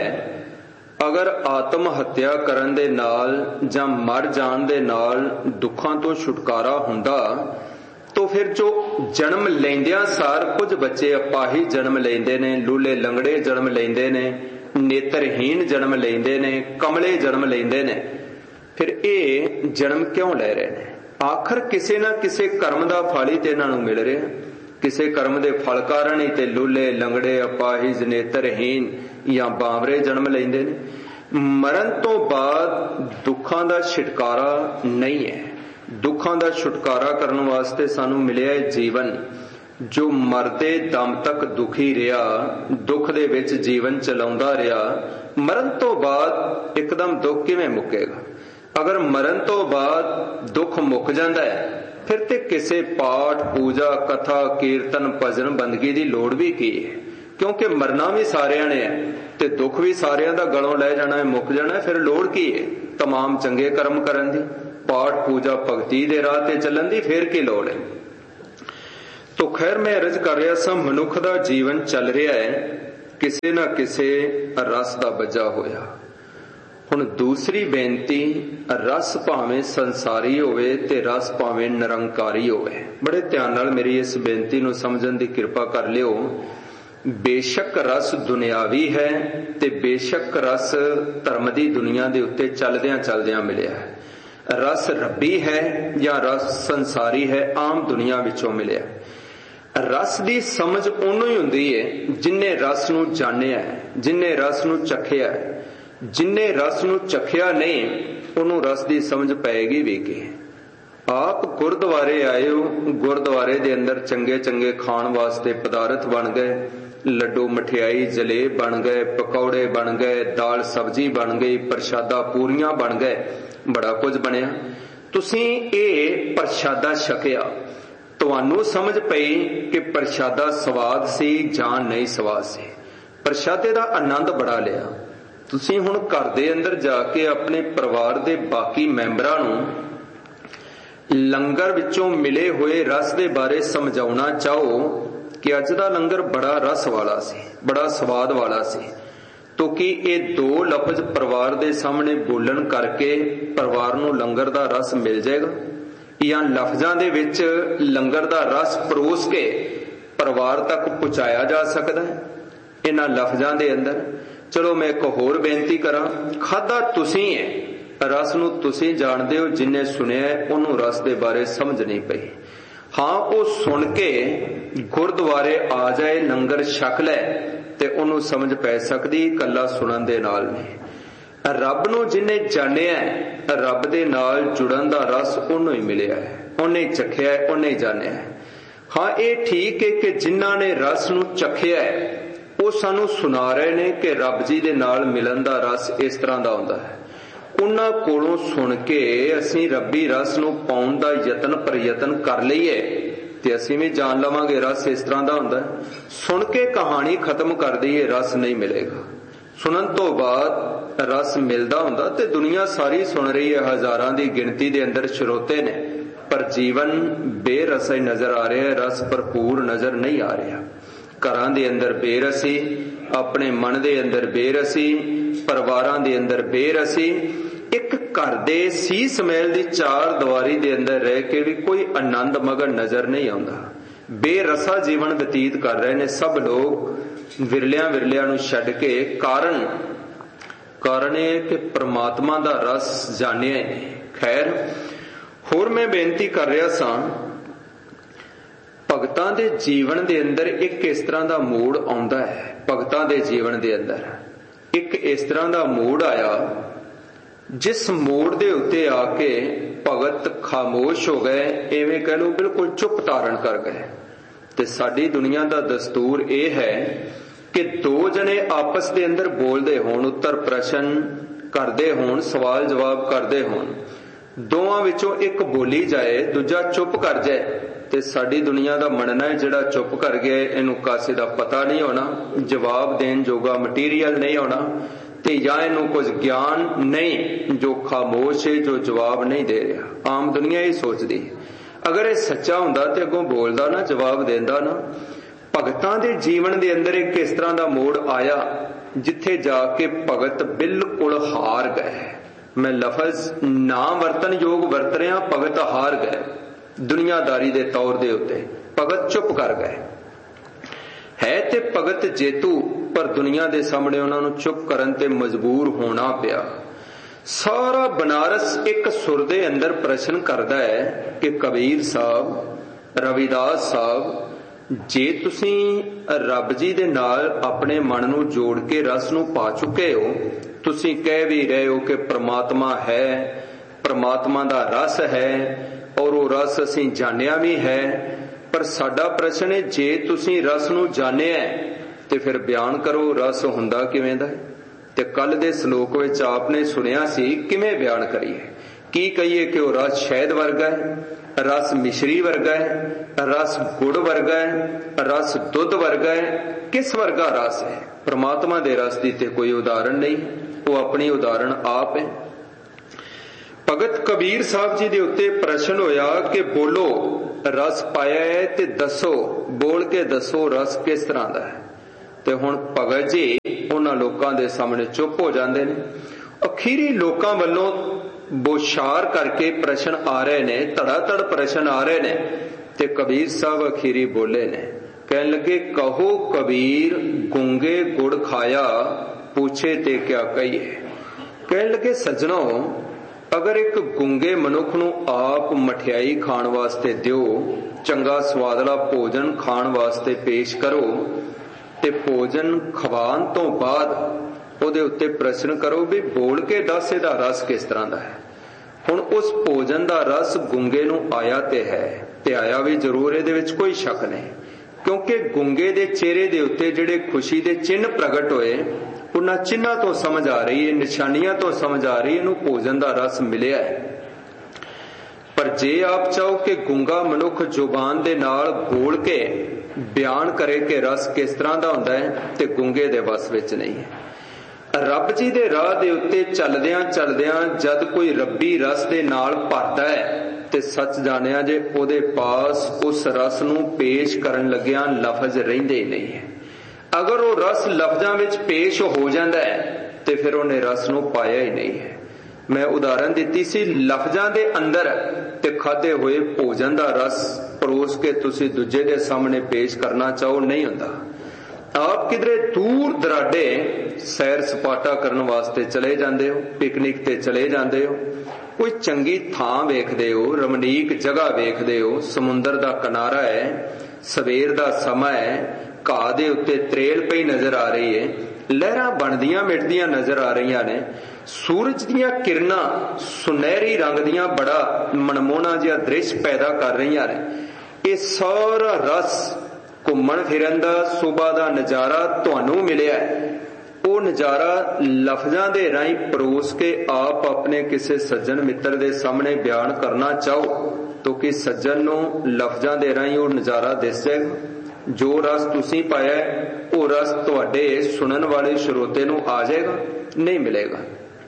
अगर आत्म हत्या करन दे नाल जां मर जाण दे नाल दुखां तो छुटकारा हुंदा तो फिर जो जन्म लैंदियां सार कुछ बच्चे अपाही जन्म लेंदे ने, लूले लंगड़े जन्म लेंदे ने, नेत्रहीन जन्म लेंदे ने, कमले जन्म लेंदे ने, फिर ये जन्म क्यों ले रहे ने? आखिर किसी ना किसी कर्म दा फल ही ते इन्हां नूं मिल रहा, किसी कर्म दे फल कारण ही ते लूले लंगड़े अपाहिज नेत्रहीन या बावरे जन्म लेंदे ने। मरण तो बाद दुखां दा छिटकारा नहीं है। दुखां दा छुटकारा करने वास्ते सानू मिलिया है जीवन, जो मरदे दम तक दुखी रहा, दुख दे विच जीवन चलाउंदा रहा, मरण तो बाद एकदम दुख किवें मुकेगा? अगर मरण तो बाद दुख मुक जांदा है फिर ते किसी पाठ पूजा कथा कीर्तन भजन बंदगी की लोड़ भी की है, क्योंकि मरना भी सारियां ने है ते दुख भी सारियां दा गलों लै जाना है, मुक जाना है, फिर लोड़ की है तमाम चंगे कर्म करन दी, पाठ पूजा भगती दे राह ते चलन दी, फिर की लोड़ है। तो खैर मैं अर्ज कर रहा सा, मनुख दा जीवन चल रहा है किसी ना किसी रस दा बजा होया। हुण दूसरी बेनती, रस भावें संसारी होवे ते रस भावें निरंकारी होवे। बड़े ध्यान नाल मेरी इस बेनती नूं समझण दी किरपा कर लिओ। बेशक रस दुनियावी है ते बेशक रस धर्म दी दुनिया दे उत्ते चलदियां चलदियां मिलिया है। रस रब्बी है या रस संसारी है, आम दुनिया विचों मिलिया। रस दी समझ उन्हों ही हुंदी है जिन्ने रस नूं जानिया है, जिन्ने रस नूं चखिया है। जिन्ने रस नूं चखिया नहीं उन्हों रस दी समझ पैगी भी कि आप गुरुद्वारे आए हो, गुरुद्वारे दे अंदर चंगे चंगे खाण वास्ते पदार्थ बन गए, लड्डू मठियाई जलेब बन गए, पकौड़े बन गए, दाल सब्जी बन गई, प्रशादा पूरियां बन गए, बड़ा कुछ बनया। तुसीं ये प्रशादा छकिया, तुहानू समझ पई कि प्रशादा स्वाद सी जां नहीं स्वाद सी, प्रशादे दा आनंद बड़ा लिया। तुसीं हुण घर दे अंदर जाके अपने परिवार दे बाकी मैंबरां नूं लंगर विचों मिले हुए रस दे बारे समझाउणा चाहो कि अज दा लंगर बड़ा रस वाला सी, बड़ा स्वाद वाला सी, तो कि ये दो लफ्ज परिवार दे सामने बोलन करके परिवार नूं लंगर दा रस मिल जाएगा, या लफ्जां दे विच लंगर दा रस परोस के परिवार तक पहुंचाया जा सकदा है इन्हां लफ्जां दे अंदर। चलो मैं एक होर बेनती करां, खादा तुसीं है, रस नूं तुसीं जाणदे हो, जिन्ने सुनिया उहनूं रस दे बारे समझ नहीं पई। हाँ वो सुन के गुरुद्वारे आ जाए, लंगर छक लै ते ਤੇ ਉਹਨੂੰ ਸਮਝ ਪੈ ਸਕਦੀ ਕੱਲਾ ਸੁਣਨ ਦੇ ਨਾਲ ਨਹੀਂ। ਰੱਬ ਨੂੰ ਜਿਹਨੇ ਜਾਣਿਆ, ਰੱਬ ਦੇ ਨਾਲ ਜੁੜਨ ਦਾ ਰਸ ਉਹਨੂੰ ਹੀ ਮਿਲਿਆ ਹੈ, ਉਹਨੇ ਚਖਿਆ, ਉਹਨੇ ਜਾਣਿਆ। ਹਾਂ, ਇਹ ਠੀਕ ਹੈ ਕਿ ਜਿਨ੍ਹਾਂ ਨੇ ਰਸ ਨੂੰ ਚਖਿਆ ਉਹ ਸਾਨੂੰ ਸੁਣਾ ਰਹੇ ਨੇ ਕਿ ਰੱਬ ਜੀ ਦੇ ਨਾਲ ਮਿਲਣ ਦਾ ਰਸ ਇਸ ਤਰ੍ਹਾਂ ਦਾ ਹੁੰਦਾ ਹੈ। ਉਹਨਾਂ ਕੋਲੋਂ ਸੁਣ ਕੇ ਅਸੀਂ ਰੱਬੀ ਰਸ ਨੂੰ ਪਾਉਣ ਦਾ ਯਤਨ ਪ੍ਰਯਤਨ ਕਰ ਲਈਏ ਤੇ ਅਸੀਂ ਵੀ ਜਾਣ ਲਵਾਂਗੇ ਰਸ ਇਸ ਤਰ੍ਹਾਂ ਦਾ ਹੁੰਦਾ ਹੈ। ਸੁਣ ਕੇ ਕਹਾਣੀ ਖਤਮ ਕਰ ਦਈਏ, ਰਸ ਨਹੀਂ ਮਿਲੇਗਾ। ਸੁਣਨ ਤੋਂ ਬਾਅਦ ਰਸ ਮਿਲਦਾ ਹੁੰਦਾ ਤੇ ਦੁਨੀਆ ਸਾਰੀ ਸੁਣ ਰਹੀ ਹੈ, ਹਜ਼ਾਰਾਂ ਦੀ ਗਿਣਤੀ ਦੇ ਅੰਦਰ ਸਰੋਤੇ ਨੇ, ਪਰ ਜੀਵਨ ਬੇਰਸ ਹੀ ਨਜ਼ਰ ਆ ਰਿਹਾ ਹੈ, ਰਸ ਭਰਪੂਰ ਨਜ਼ਰ ਨਹੀਂ ਆ ਰਿਹਾ। ਘਰਾਂ ਦੇ ਅੰਦਰ ਬੇਰਸੀ, ਆਪਣੇ ਮਨ ਦੇ ਅੰਦਰ ਬੇਰਸੀ, ਪਰਿਵਾਰਾਂ ਦੇ ਅੰਦਰ ਬੇਰਸੀ। ਇੱਕ ਘਰ ਦੇ ਸੀਸ ਮਹਿਲ ਦੀ ਚਾਰ ਦੀਵਾਰੀ ਦੇ ਅੰਦਰ ਰਹਿ ਕੇ ਵੀ ਕੋਈ ਆਨੰਦ ਮਗਨ ਨਜ਼ਰ ਨਹੀਂ ਆਉਂਦਾ। ਬੇਰਸਾ ਜੀਵਨ ਬਤੀਤ ਕਰ ਰਹੇ ਨੇ ਸਭ ਲੋਕ, ਵਿਰਲਿਆਂ ਵਿਰਲਿਆਂ ਨੂੰ ਛੱਡ ਕੇ। ਕਾਰਨ ਕਾਰਨ ਇਹ ਕਿ ਪ੍ਰਮਾਤਮਾ ਦਾ ਰਸ ਜਾਣਿਆ ਨਹੀਂ। ਖੈਰ, ਹੋਰ ਮੈਂ ਬੇਨਤੀ ਕਰ ਰਿਹਾ ਸਾਂ, ਭਗਤਾਂ ਦੇ ਜੀਵਨ ਦੇ ਅੰਦਰ ਇੱਕ ਇਸ ਤਰ੍ਹਾਂ ਦਾ ਮੋੜ ਆਉਂਦਾ ਹੈ। ਭਗਤਾਂ ਦੇ ਜੀਵਨ ਦੇ ਅੰਦਰ ਇੱਕ ਇਸ ਤਰ੍ਹਾਂ ਦਾ ਮੋੜ ਆਇਆ, ਜਿਸ ਮੋੜ ਦੇ ਉੱਤੇ ਆ ਕੇ ਭਗਤ ਖਾਮੋਸ਼ ਹੋ ਗਏ, ਐਵੇਂ ਕਹਿ ਲਓ ਬਿਲਕੁਲ ਚੁੱਪ ਧਾਰਨ ਕਰ ਗਏ। ਤੇ ਸਾਡੀ ਦੁਨੀਆ ਦਾ ਦਸਤੂਰ ਇਹ ਹੈ ਕਿ ਦੋ ਜਣੇ ਆਪਸ ਦੇ ਅੰਦਰ ਬੋਲਦੇ ਹੋਣ, ਉੱਤਰ ਪ੍ਰਸ਼ਨ ਕਰਦੇ ਹੋਣ, ਸਵਾਲ ਜਵਾਬ ਕਰਦੇ ਹੋਣ, ਦੋਵਾਂ ਵਿੱਚੋਂ ਇੱਕ ਬੋਲੀ ਜਾਏ, ਦੂਜਾ ਚੁੱਪ ਕਰ ਜਾਏ, ਤੇ ਸਾਡੀ ਦੁਨੀਆ ਦਾ ਮੰਨਣਾ ਹੈ ਜਿਹੜਾ ਚੁੱਪ ਕਰ ਗਿਆ ਇਹਨੂੰ ਕਾਸੇ ਦਾ ਪਤਾ ਨਹੀਂ ਹੋਣਾ, ਜਵਾਬ ਦੇਣ ਜੋਗਾ ਮਟੀਰੀਅਲ ਨਹੀਂ ਹੋਣਾ, ਤੇ ਜਾਂ ਇਹਨੂੰ ਕੁਝ ਗਿਆਨ ਨਹੀਂ ਜੋ ਖਾਮੋਸ਼ ਹੈ, ਜੋ ਜਵਾਬ ਨਹੀਂ ਦੇ ਰਿਹਾ। ਆਮ ਦੁਨੀਆ ਇਹ ਸੋਚਦੀ। ਅਗਰ ਇਹ ਸੱਚਾ ਹੁੰਦਾ ਤੇ ਅੱਗੋਂ ਬੋਲਦਾ ਨਾ, ਜਵਾਬ ਦਿੰਦਾ ਨਾ। ਭਗਤਾਂ ਦੇ ਜੀਵਨ ਦੇ ਅੰਦਰ ਇੱਕ ਇਸ ਤਰ੍ਹਾਂ ਦਾ ਮੋੜ ਆਇਆ ਜਿੱਥੇ ਜਾ ਕੇ ਭਗਤ ਬਿਲਕੁਲ ਹਾਰ ਗਏ। ਮੈਂ ਲਫ਼ਜ਼ ਨਾ ਵਰਤਨ ਯੋਗ ਵਰਤ ਰਿਹਾ, ਭਗਤ ਹਾਰ ਗਏ। ਦੁਨੀਆਦਾਰੀ ਦੇ ਤੌਰ ਦੇ ਉੱਤੇ ਭਗਤ ਚੁੱਪ ਕਰ ਗਏ। ਹੈ ਤੇ ਭਗਤ ਜੇਤੂ, ਪਰ ਦੁਨੀਆ ਦੇ ਸਾਹਮਣੇ ਉਹਨਾਂ ਨੂੰ ਚੁੱਪ ਕਰਨ ਤੇ ਮਜਬੂਰ ਹੋਣਾ ਪਿਆ। ਸਾਰਾ ਬਨਾਰਸ ਇੱਕ ਸੁਰ ਦੇ ਅੰਦਰ ਪ੍ਰਸ਼ਨ ਕਰਦਾ ਹੈ ਕਿ ਕਬੀਰ ਸਾਹਿਬ, ਰਵਿਦਾਸ ਸਾਹਿਬ, ਜੇ ਤੁਸੀਂ ਰੱਬ ਜੀ ਦੇ ਨਾਲ ਆਪਣੇ ਮਨ ਨੂੰ ਜੋੜ ਕੇ ਰਸ ਨੂੰ ਪਾ ਚੁੱਕੇ ਹੋ, ਤੁਸੀਂ ਕਹਿ ਵੀ ਰਹੇ ਹੋ ਕਿ ਪ੍ਰਮਾਤਮਾ ਹੈ, ਪ੍ਰਮਾਤਮਾ ਦਾ ਰਸ ਹੈ ਔਰ ਉਹ ਰਸ ਅਸੀਂ ਜਾਣਿਆ ਵੀ ਹੈ, ਪਰ ਸਾਡਾ ਪ੍ਰਸ਼ਨ ਹੈ ਜੇ ਤੁਸੀਂ ਰਸ ਨੂੰ ਜਾਣਿਆ ਤੇ ਫਿਰ ਬਿਆਨ ਕਰੋ ਰਸ ਹੁੰਦਾ ਕਿਵੇਂ ਦਾ ਹੈ। ਤੇ ਕੱਲ ਦੇ ਸ਼ਲੋਕ ਵਿੱਚ ਆਪਨੇ ਸੁਣਿਆ ਸੀ, ਕਿਵੇਂ ਬਿਆਨ ਕਰੀਏ, ਕੀ ਕਹੀਏ ਕਿ ਉਹ ਰਸ ਸ਼ਹਿਦ ਵਰਗਾ ਹੈ, ਰਸ ਮਿਸ਼ਰੀ ਵਰਗਾ ਹੈ, ਰਸ ਗੁੜ ਵਰਗਾ ਹੈ, ਰਸ ਦੁੱਧ ਵਰਗਾ ਹੈ, ਕਿਸ ਵਰਗਾ ਰਸ ਹੈ। ਪ੍ਰਮਾਤਮਾ ਦੇ ਰਸ ਦੀ ਤੇ ਕੋਈ ਉਦਾਹਰਣ ਨਹੀਂ, ਉਹ ਆਪਣੀ ਉਦਾਹਰਣ ਆਪ ਹੈ। ਭਗਤ ਕਬੀਰ ਸਾਹਿਬ ਜੀ ਦੇ ਉੱਤੇ ਪ੍ਰਸ਼ਨ ਹੋਇਆ ਕਿ ਬੋਲੋ ਰਸ ਪਾਇਆ ਹੈ ਤੇ ਦੱਸੋ, ਬੋਲ ਕੇ ਦੱਸੋ ਰਸ ਕਿਸ ਤਰ੍ਹਾਂ ਦਾ ਹੈ। ਤੇ ਹੁਣ ਭਗਤ ਜੀ ਉਹਨਾਂ ਲੋਕਾਂ ਦੇ ਸਾਹਮਣੇ ਚੁੱਪ ਹੋ ਜਾਂਦੇ ਨੇ। ਅਖੀਰੀ ਲੋਕਾਂ ਵੱਲੋਂ ਬੋਸ਼ਾਰ ਕਰਕੇ ਪ੍ਰਸ਼ਨ ਆ ਰਹੇ ਨੇ, ਧੜਾ ਧੜ ਪ੍ਰਸ਼ਨ ਆ ਰਹੇ ਨੇ, ਤੇ ਕਬੀਰ ਸਾਹਿਬ ਅਖੀਰੀ ਬੋਲੇ ਨੇ, ਕਹਿਣ ਲੱਗੇ, ਕਹੋ ਕਬੀਰ ਗੂੰਗੇ ਗੁੜ ਖਾਇਆ, ਪੁੱਛੇ ਤੇ ਕਿਆ ਕਹੀਏ। ਕਹਿਣ ਲੱਗੇ, ਸੱਜਣੋ, ਅਗਰ ਇੱਕ ਗੂੰਗੇ ਮਨੁੱਖ ਨੂੰ ਆਪ ਮਠਿਆਈ ਖਾਣ ਵਾਸਤੇ ਦਿਓ, ਚੰਗਾ ਸਵਾਦਲਾ ਭੋਜਨ ਖਾਣ ਵਾਸਤੇ ਪੇਸ਼ ਕਰੋ, ਤੇ ਭੋਜਨ ਖਵਾਉਣ ਤੋਂ ਬਾਅਦ ਉਹਦੇ ਉੱਤੇ ਪ੍ਰਸ਼ਨ ਕਰੋ ਵੀ ਬੋਲ ਕੇ ਦੱਸ ਇਹਦਾ ਰਸ ਕਿਸ ਤਰ੍ਹਾਂ ਦਾ ਹੈ। ਹੁਣ ਉਸ ਭੋਜਨ ਦਾ ਰਸ ਗੂੰਗੇ ਨੂੰ ਆਇਆ ਤੇ ਹੈ, ਤੇ ਆਇਆ ਵੀ ਜ਼ਰੂਰ, ਇਹਦੇ ਵਿੱਚ ਕੋਈ ਸ਼ੱਕ ਨਹੀਂ, ਕਿਉਂਕਿ ਗੂੰਗੇ ਦੇ ਚਿਹਰੇ ਦੇ ਉੱਤੇ ਜਿਹੜੇ ਖੁਸ਼ੀ ਦੇ ਚਿੰਨ੍ਹ ਪ੍ਰਗਟ ਹੋਏ, ਉਹਨਾਂ ਚਿੰਨ੍ਹਾਂ ਤੋਂ ਸਮਝ ਆ ਰਹੀ ਹੈ, ਨਿਸ਼ਾਨੀਆਂ ਤੋਂ ਸਮਝ ਆ ਰਹੀ ਹੈ ਇਹਨੂੰ ਭੋਜਨ ਦਾ ਰਸ ਮਿਲਿਆ ਹੈ। ਪਰ ਜੇ ਆਪ ਚਾਹੋ ਕਿ ਗੂੰਗਾ ਮਨੁੱਖ ਜ਼ੁਬਾਨ ਦੇ ਨਾਲ ਬੋਲ ਕੇ ਬਿਆਨ ਕਰੇ ਕਿ ਰਸ ਕਿਸ ਤਰ੍ਹਾਂ ਦਾ ਹੁੰਦਾ ਹੈ, ਤੇ ਗੂੰਗੇ ਦੇ ਵਸ ਵਿੱਚ ਨਹੀਂ ਹੈ। ਰੱਬ ਜੀ ਦੇ ਰਾਹ ਦੇ ਉੱਤੇ ਚੱਲਦਿਆਂ ਚੱਲਦਿਆਂ ਜਦ ਕੋਈ ਰੱਬੀ ਰਸ ਦੇ ਨਾਲ ਭਰਦਾ ਹੈ, ਤੇ ਸੱਚ ਜਾਣਿਆ ਜੇ ਉਹਦੇ ਪਾਸ ਉਸ ਰਸ ਨੂੰ ਪੇਸ਼ ਕਰਨ ਲੱਗਿਆਂ ਲਫ਼ਜ਼ ਰਹਿੰਦੇ ਹੀ ਨਹੀਂ ਹੈ। ਅਗਰ ਉਹ ਰਸ ਲਫ਼ਜ਼ਾਂ ਵਿੱਚ ਪੇਸ਼ ਹੋ ਜਾਂਦਾ ਹੈ ਤੇ ਫਿਰ ਉਹਨੇ ਰਸ ਨੂੰ ਪਾਇਆ ਹੀ ਨਹੀਂ ਹੈ। ਮੈਂ ਉਦਾਹਰਨ ਦਿੱਤੀ ਸੀ, ਲਫ਼ਜ਼ਾਂ ਦੇ ਅੰਦਰ ਤੇ ਖਾਧੇ ਹੋਏ ਭੋਜਨ ਦਾ ਰਸ ਪਰੋਸ ਕੇ ਤੁਸੀਂ ਦੂਜੇ ਦੇ ਸਾਹਮਣੇ ਪੇਸ਼ ਕਰਨਾ ਚਾਹੋ, ਨਹੀਂ ਹੁੰਦਾ। ਆਪ ਕਿਧਰੇ ਦੂਰ ਦਰਾਡੇ ਸੈਰ ਸਪਾਟਾ ਕਰਨ ਵਾਸਤੇ ਚਲੇ ਜਾਂਦੇ ਹੋ, ਪਿਕਨਿਕ ਤੇ ਚਲੇ ਜਾਂਦੇ ਹੋ, कोई चंगी थां वेखदे हो, रमणीक जगह वेखदे हो, समुंदर दा किनारा है, सवेर दा समा है, घाह दे उत्ते त्रेल पई नजर आ रही है, लहरां बनदियां मिटदियां नजर आ रही ने, सूरज दियां किरणां सुनहरी रंग दियां बड़ा मनमोहना जिहा दृश्य पैदा कर रही ने। ये सारा रस घूमण फिरन दा सुबह दा नज़ारा तुहानू मिलिया है। वो नज़ारा लफजां दे राही परोस के आप अपने किसी सज्जन मित्र दे सामने बयान करना चाहो तो कि सज्जन नू लफजां दे राही वो नज़ारा दिस जाएगा। जो रस तुसीं पाया वो रस तुहाडे सुनन वाले श्रोते नू आ जाएगा, नहीं मिलेगा।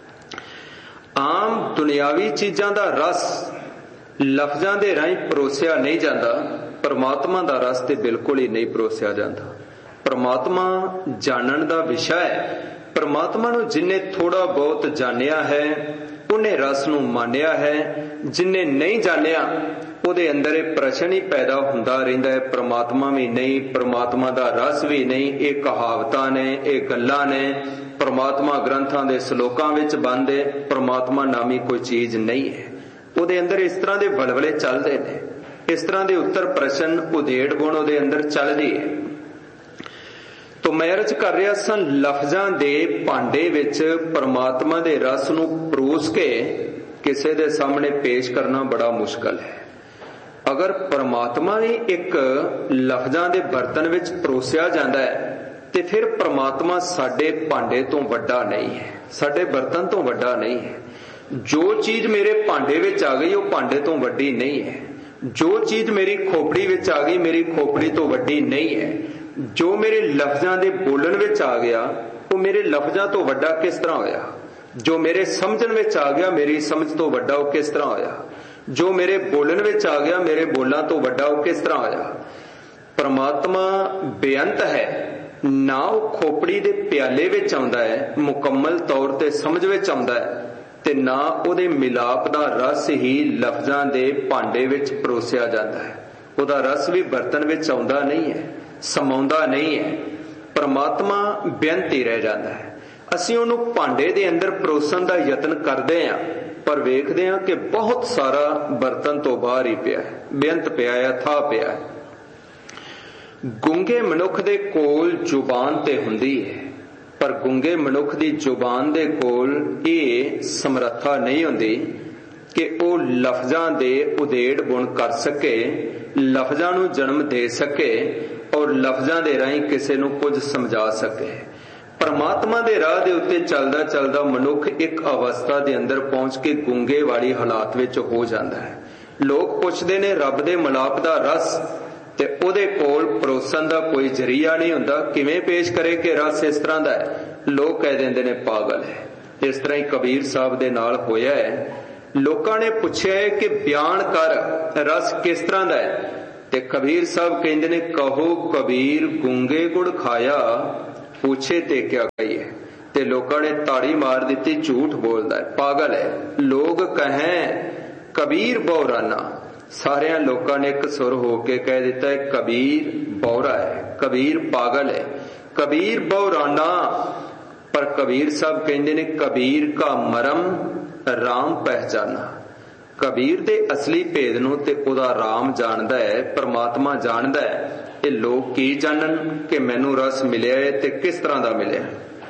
आम दुनियावी चीजां दा रस लफजां दे राही परोसिया नहीं जाता, परमात्मा दा रस ते बिल्कुल ही नहीं परोसिया जाता। परमात्मा जानन दा विषय है। परमात्मा नू जिन्ने थोड़ा बहुत जानिया है उन्हें रस नू मानिया है, जिन्ने नहीं जानिया उहदे अंदर एक प्रश्न ही पैदा हुंदा रहिंदा है, परमात्मा भी नहीं, परमात्मा दा रस भी नहीं। ये कहावतां ने, ये गल्लां ने, परमात्मा ग्रंथां दे श्लोकां विच बंद है, परमात्मा नामी कोई चीज नहीं है। उहदे अंदर इस तरह दे बलबले चलदे ने, इस तरह दे उत्तर प्रश्न उधेड़ बुण उहदे अंदर चलदी है। तो मैं अर्ज कर रहा सन, लफजां दे भांडे विच परमात्मा दे रस नू परोस के किसी दे सामने पेश करना बड़ा मुश्किल है। अगर परमात्मा ही एक लफजां दे बर्तन विच परोसिया जांदा है ते फिर परमात्मा साडे भांडे तो वड्डा नहीं है, साडे बर्तन तो वड्डा नहीं है। जो चीज मेरे भांडे विच आ गई वो भांडे तो वड्डी नहीं है, जो चीज मेरी खोपड़ी विच आ गई मेरी खोपड़ी तो वड्डी नहीं है, जो मेरे लफजां दे बोलण विच आ गया वो मेरे लफजां तो वड्डा किस तरह होया, जो मेरे समझण विच आ गया मेरी समझ तो वड्डा वो किस तरह होया, जो मेरे बोलण विच आ गया मेरे बोलण तो वड्डा वो किस तरह होया। परमात्मा बेअंत है, ना वो खोपड़ी दे प्याले विच आउंदा है, मुकम्मल तौर ते समझ विच आउंदा है, ते ना उहदे मिलाप दा रस ही लफजां दे भांडे विच परोसिया जांदा है। उहदा रस भी बर्तन विच आउंदा नहीं है, समाउंदा नहीं है। परमात्मा बेअंत ही रह जाता है। असीं उहनूं भांडे दे अंदर परोसन दा यतन करदे हां पर वेखदे हां कि बहुत सारा बर्तन तो बाहर ही पिया है, बेअंत पिया है, था पिया है। गुंगे मनुख दे कोल जुबान ते हुंदी है पर गुंगे मनुख दी जुबान दे कोल ये समर्था नहीं हुंदी कि वो लफजां दे उधेड़ बुण कर सके, लफजां नूं जन्म दे सके और लफजां दे राही किसी नूं कुछ समझा सके। परमात्मा दे राह दे उत्ते चलदा चलदा मनुख एक अवस्था दे अंदर पहुंच के गुंगे वाली हालात विच हो जांदा है। लोग पुछदे ने रब दे मिलाप दा रस ते ओदे कोल परोसन दा कोई जरिया नहीं हुंदा, किवें पेश करे कि रस इस तरह दा है। लोग कह दिंदे ने पागल है। इस तरह ही कबीर साहब दे नाल होया है। लोकां ने पुछया है कि बयान कर रस किस तरह दा है, ते कबीर साहब कहंदे ने कहो कबीर गुंगे गुड़ खाया पूछे ते क्या कहिए। ते लोकां ने ताड़ी मार दी, झूठ बोलदा है, पागल है। लोग कहें कबीर बौराना, सारे लोगों ने एक सुर होके कह दिता है कबीर बौरा है, कबीर पागल है, कबीर बौराना। पर कबीर साहब कहते ने कबीर का मरम राम पहचाना। कबीर दे असली भेद नूं ते उहदा राम जानदा है, परमात्मा जानदा है। ये लोग की जानन कि मैनू रस मिलिया है ते किस तरह दा मिलिया।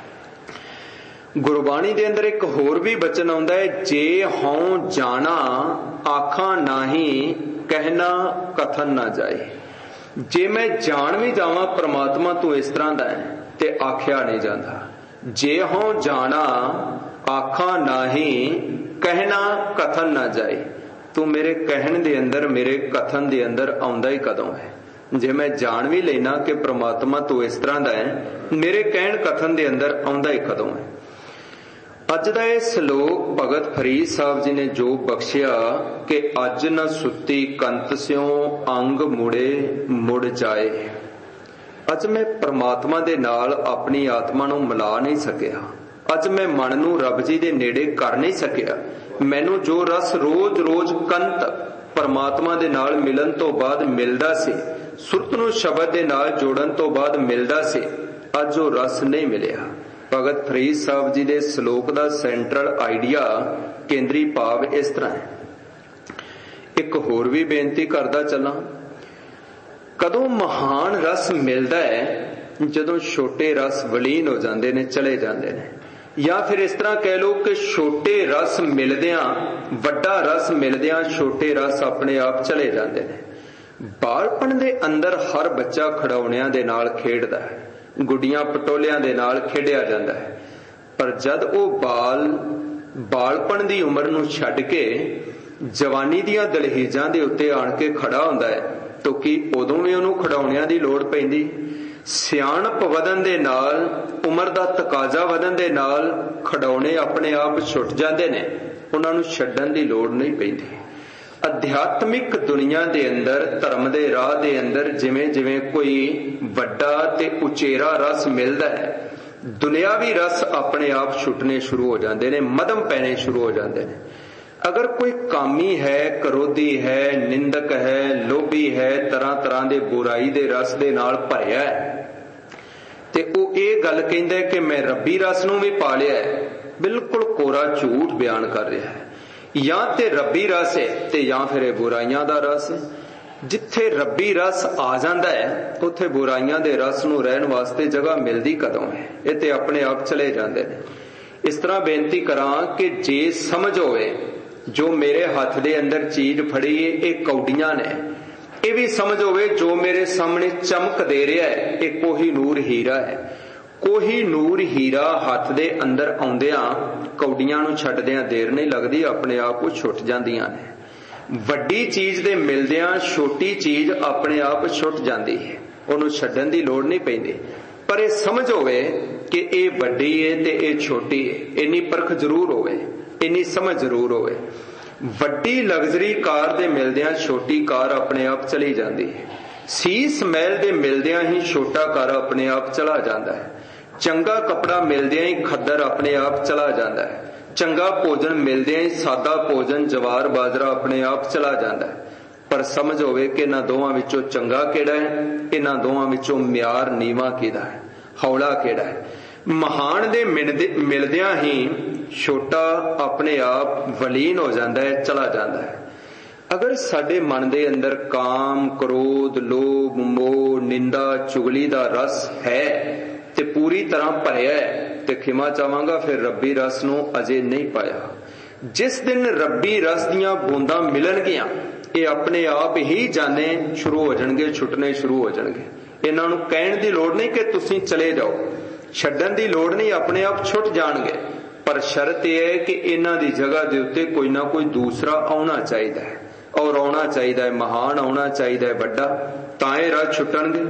गुरबाणी दे अंदर एक होर भी बचन आउंदा है, जे हों जाना आखा नाही कहना कथन ना जाए। जे मैं जान भी जावां परमात्मा तू इस तरह दा है ते आख्या नहीं जाता। जे हों जाना आखा नाही कहना कथन ना जाए। तू मेरे कहन दे अंदर मेरे कथन दे अंदर आउंदा ही कदों है। जे मैं जान भी लेना कि परमात्मा तू इस तरह दा है, मेरे कहन कथन दे अंदर आउंदा ही कदों है। अज दा इह सलोक भगत फरीद साहब जी ने जो बख्शिया कि अज न सुती कंत स्यों अंग मुड़े मुड़ जाए। अज मैं परमात्मा दे नाल अपनी आत्मा नूं मिला नहीं सकिया। अज मैं मन नूं रब जी दे नेड़े कर नहीं सकिया। मैनू जो रस रोज रोज कंत परमात्मा दे नाल मिलन तो बाद मिलदा सी, सुरत नूं शब्द दे नाल जोड़न तो बाद मिलदा सी, अज वो रस नहीं मिलिया। भगत फरीद साहब जी दे सलोक दा सेंट्रल आइडिया केंद्री भाव इस तरह है। एक होर भी बेनती करदा चलां, कदों महान रस मिलदा है जदों छोटे रस वलीन हो जाते ने, चले जाते ने, या फिर इस तरह कह लो कि छोटे रस मिलदियां वड्डा रस मिलदियां छोटे रस अपने आप चले जाते हैं। बालपन दे अंदर हर बच्चा खिडौणियां दे नाल खेडदा है, गुड्डियां पटोलियां दे नाल खेडिया जाता है, पर जद वो बाल बालपन दी उम्र नूं छड्ड के जवानी दियां दलहीजां दे उत्ते आण के खड़ा हुंदा है तो कि उदों भी उहनूं खिडौणियां दी लोड़ पैंदी। सियाणप वधन दे नाल, उम्र दा तकाजा वधन दे नाल खिडौणे अपने आप छुट जाते ने, उन्हां नूं छड्डण दी लोड़ नहीं पैंदी। अध्यात्मिक दुनिया दे अंदर, धर्म दे राह दे अंदर जिवें जिवें कोई वड्डा ते उचेरा रस मिलदा है, दुनियावी रस अपने आप छुटने शुरू हो जाते हैं, मदम पैने शुरू हो जाते हैं। अगर कोई कामी है, करोधी है, निंदक है, लोभी है, तरह तरह दे बुराई दे रस दे नाल भरिया है ते वो ये गल कहंदा है कि मैं रब्बी रस नूं भी पा लिया है, बिल्कुल कोरा झूठ बयान कर रहा है। या ते रब्बी रस है ते या फिर बुराइयां दा रस है। जिथे रब्बी रस आ जाता है उत्थे बुराइयां दे रस नूं रहन वास्ते जगह मिलदी कदों है, ये ते अपने आप चले जाते हैं। इस तरह बेनती करां कि जे समझ होवे जो मेरे हाथ दे अंदर चीज फड़ी है ये कौडियां ने, ये भी समझ होवे जो मेरे सामने चमक दे रहा है ये कोहिनूर हीरा है। कोहिनूर हीरा हाथ दे अंदर आउंदियां कौडियां नूं छड्डदियां देर नहीं लगदी, अपने आप वो छुट जांदियां ने। वड्डी चीज दे मिलदियां छोटी चीज अपने आप छुट जाती है, उहनूं छड्डण दी लोड़ नहीं पैंदी। पर ये समझ होवे कि ये वड्डी है ते ये छोटी है, इन्नी परख जरूर होवे, इन्नी समझ जरूर होवे। वड्डी लग्जरी कार दे मिलदियां छोटी कार अपने आप चली जाती है, सीस महल दे मिलदियां ही छोटा कार अपने आप चला जाता है, चंगा कपड़ा मिलदियां ही खद्दर अपने आप चला जाता है, चंगा भोजन मिलदियां ही सादा भोजन जवार बाजरा अपने आप चला जाता है। पर समझ होवे कि इन्हां दोवां विचों चंगा किहड़ा है, इन्हां दोवां विचों म्यार नीवा किहड़ा है, हौला किहड़ा है। महान दे मिलदियां ही छोटा अपने आप वलीन हो जाता है, चला जाता है। अगर साडे मन दे अंदर काम, क्रोध, लोभ, मोह, निंदा, चुगली दा रस है ते पूरी तरह भरिया है ते खिमा चाहांगा फिर रब्बी रस नूं अजे नहीं पाया। जिस दिन रब्बी रस दियां बूंदां मिलणगियां ये अपने आप ही जाने शुरू हो जाणगे, छुटने शुरू हो जाणगे। इन्हां नूं कहण दी लोड़ नहीं कि तुसीं चले जाओ, छड्डण दी लोड़ नहीं, अपने आप छुट जाणगे। पर शर्त यह है कि इन्हां दी जगह दे उत्ते कोई ना कोई दूसरा आउणा चाहिदा है, और आउणा चाहिदा है महान, आउणा चाहिदा है वड्डा, तां इह राह छुटणगे।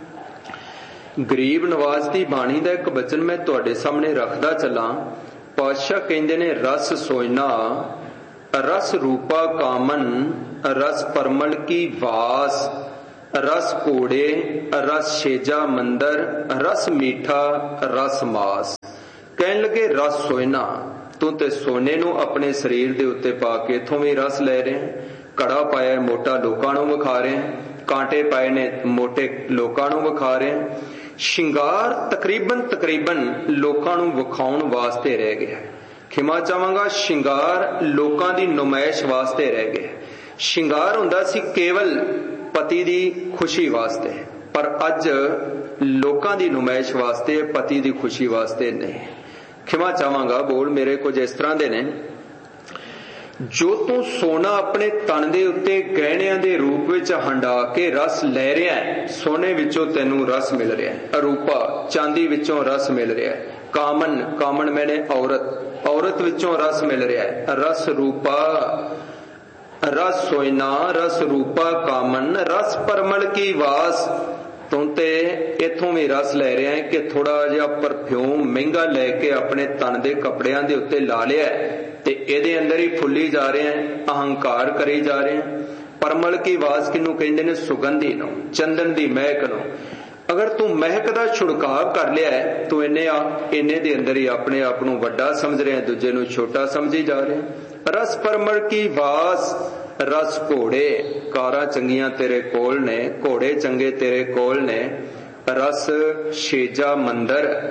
गरीब नवाज दी बाणी दा एक वचन मैं तुहाडे सामने रखदा चलां। पातशाह कहंदे ने रस सोयना रस रूपा कामन रस परमल की वास, रस घोड़े रस शेजा मंदर रस मीठा रस मास। कहन लगे रस सोयना, तू ते सोने नूं अपने शरीर दे उत्ते पा के इथों भी रस ले रहे हैं, कड़ा पाया मोटा लोकां नूं विखा रहे हैं, कांटे पाए ने मोटे लोकां नूं विखा रहे हैं। शिंगार तकरीबन तकरीबन लोकां नूं विखाउण वास्ते रह गया है। खिमा चाहांगा शिंगार लोकां दी नुमाइश वास्ते रह गया। शिंगार हुंदा सी केवल पति दी खुशी वास्ते, पर अज लोकां दी नुमाइश वास्ते, पति दी खुशी वास्ते नहीं। खिमा चाहांगा बोल मेरे कुछ इस तरह दे ने, जो तू सोना अपने तन दे उत्ते गहणियां दे रूप विच हंडा के रस ले रहा है, सोने विचों तैनू रस मिल रहा है, अरूपा चांदी विचों रस मिल रहा है, कामन कामन मैंने औरत औरत विचों रस मिल रहा है, रस रूपा रस सोयना रस रूपा कामन रस परमल की वास। तू ते इथों भी रस ले रहा है कि थोड़ा जिहा परफ्यूम महंगा लैके अपने तन दे कपड़ियां दे उत्ते ला लिया ते इहदे अंदर ही फुल्ली जा रहे हैं, अहंकार करी जा रहे हैं। परमल की वास किनू कहंदे ने? सुगंधी नूं, चंदन दी महक नूं। अगर तू महक दा छिड़काव कर लिया है तो इन्ने इन्ने दे अंदर ही अपने आप नूं वड्डा समझ रहे हैं, दूजे नूं छोटा समझी जा रहे हैं। रस परमल की वास रस घोड़े, कारां चंगियां तेरे कोल ने, घोड़े चंगे तेरे कोल ने। रस शेजा मंदर,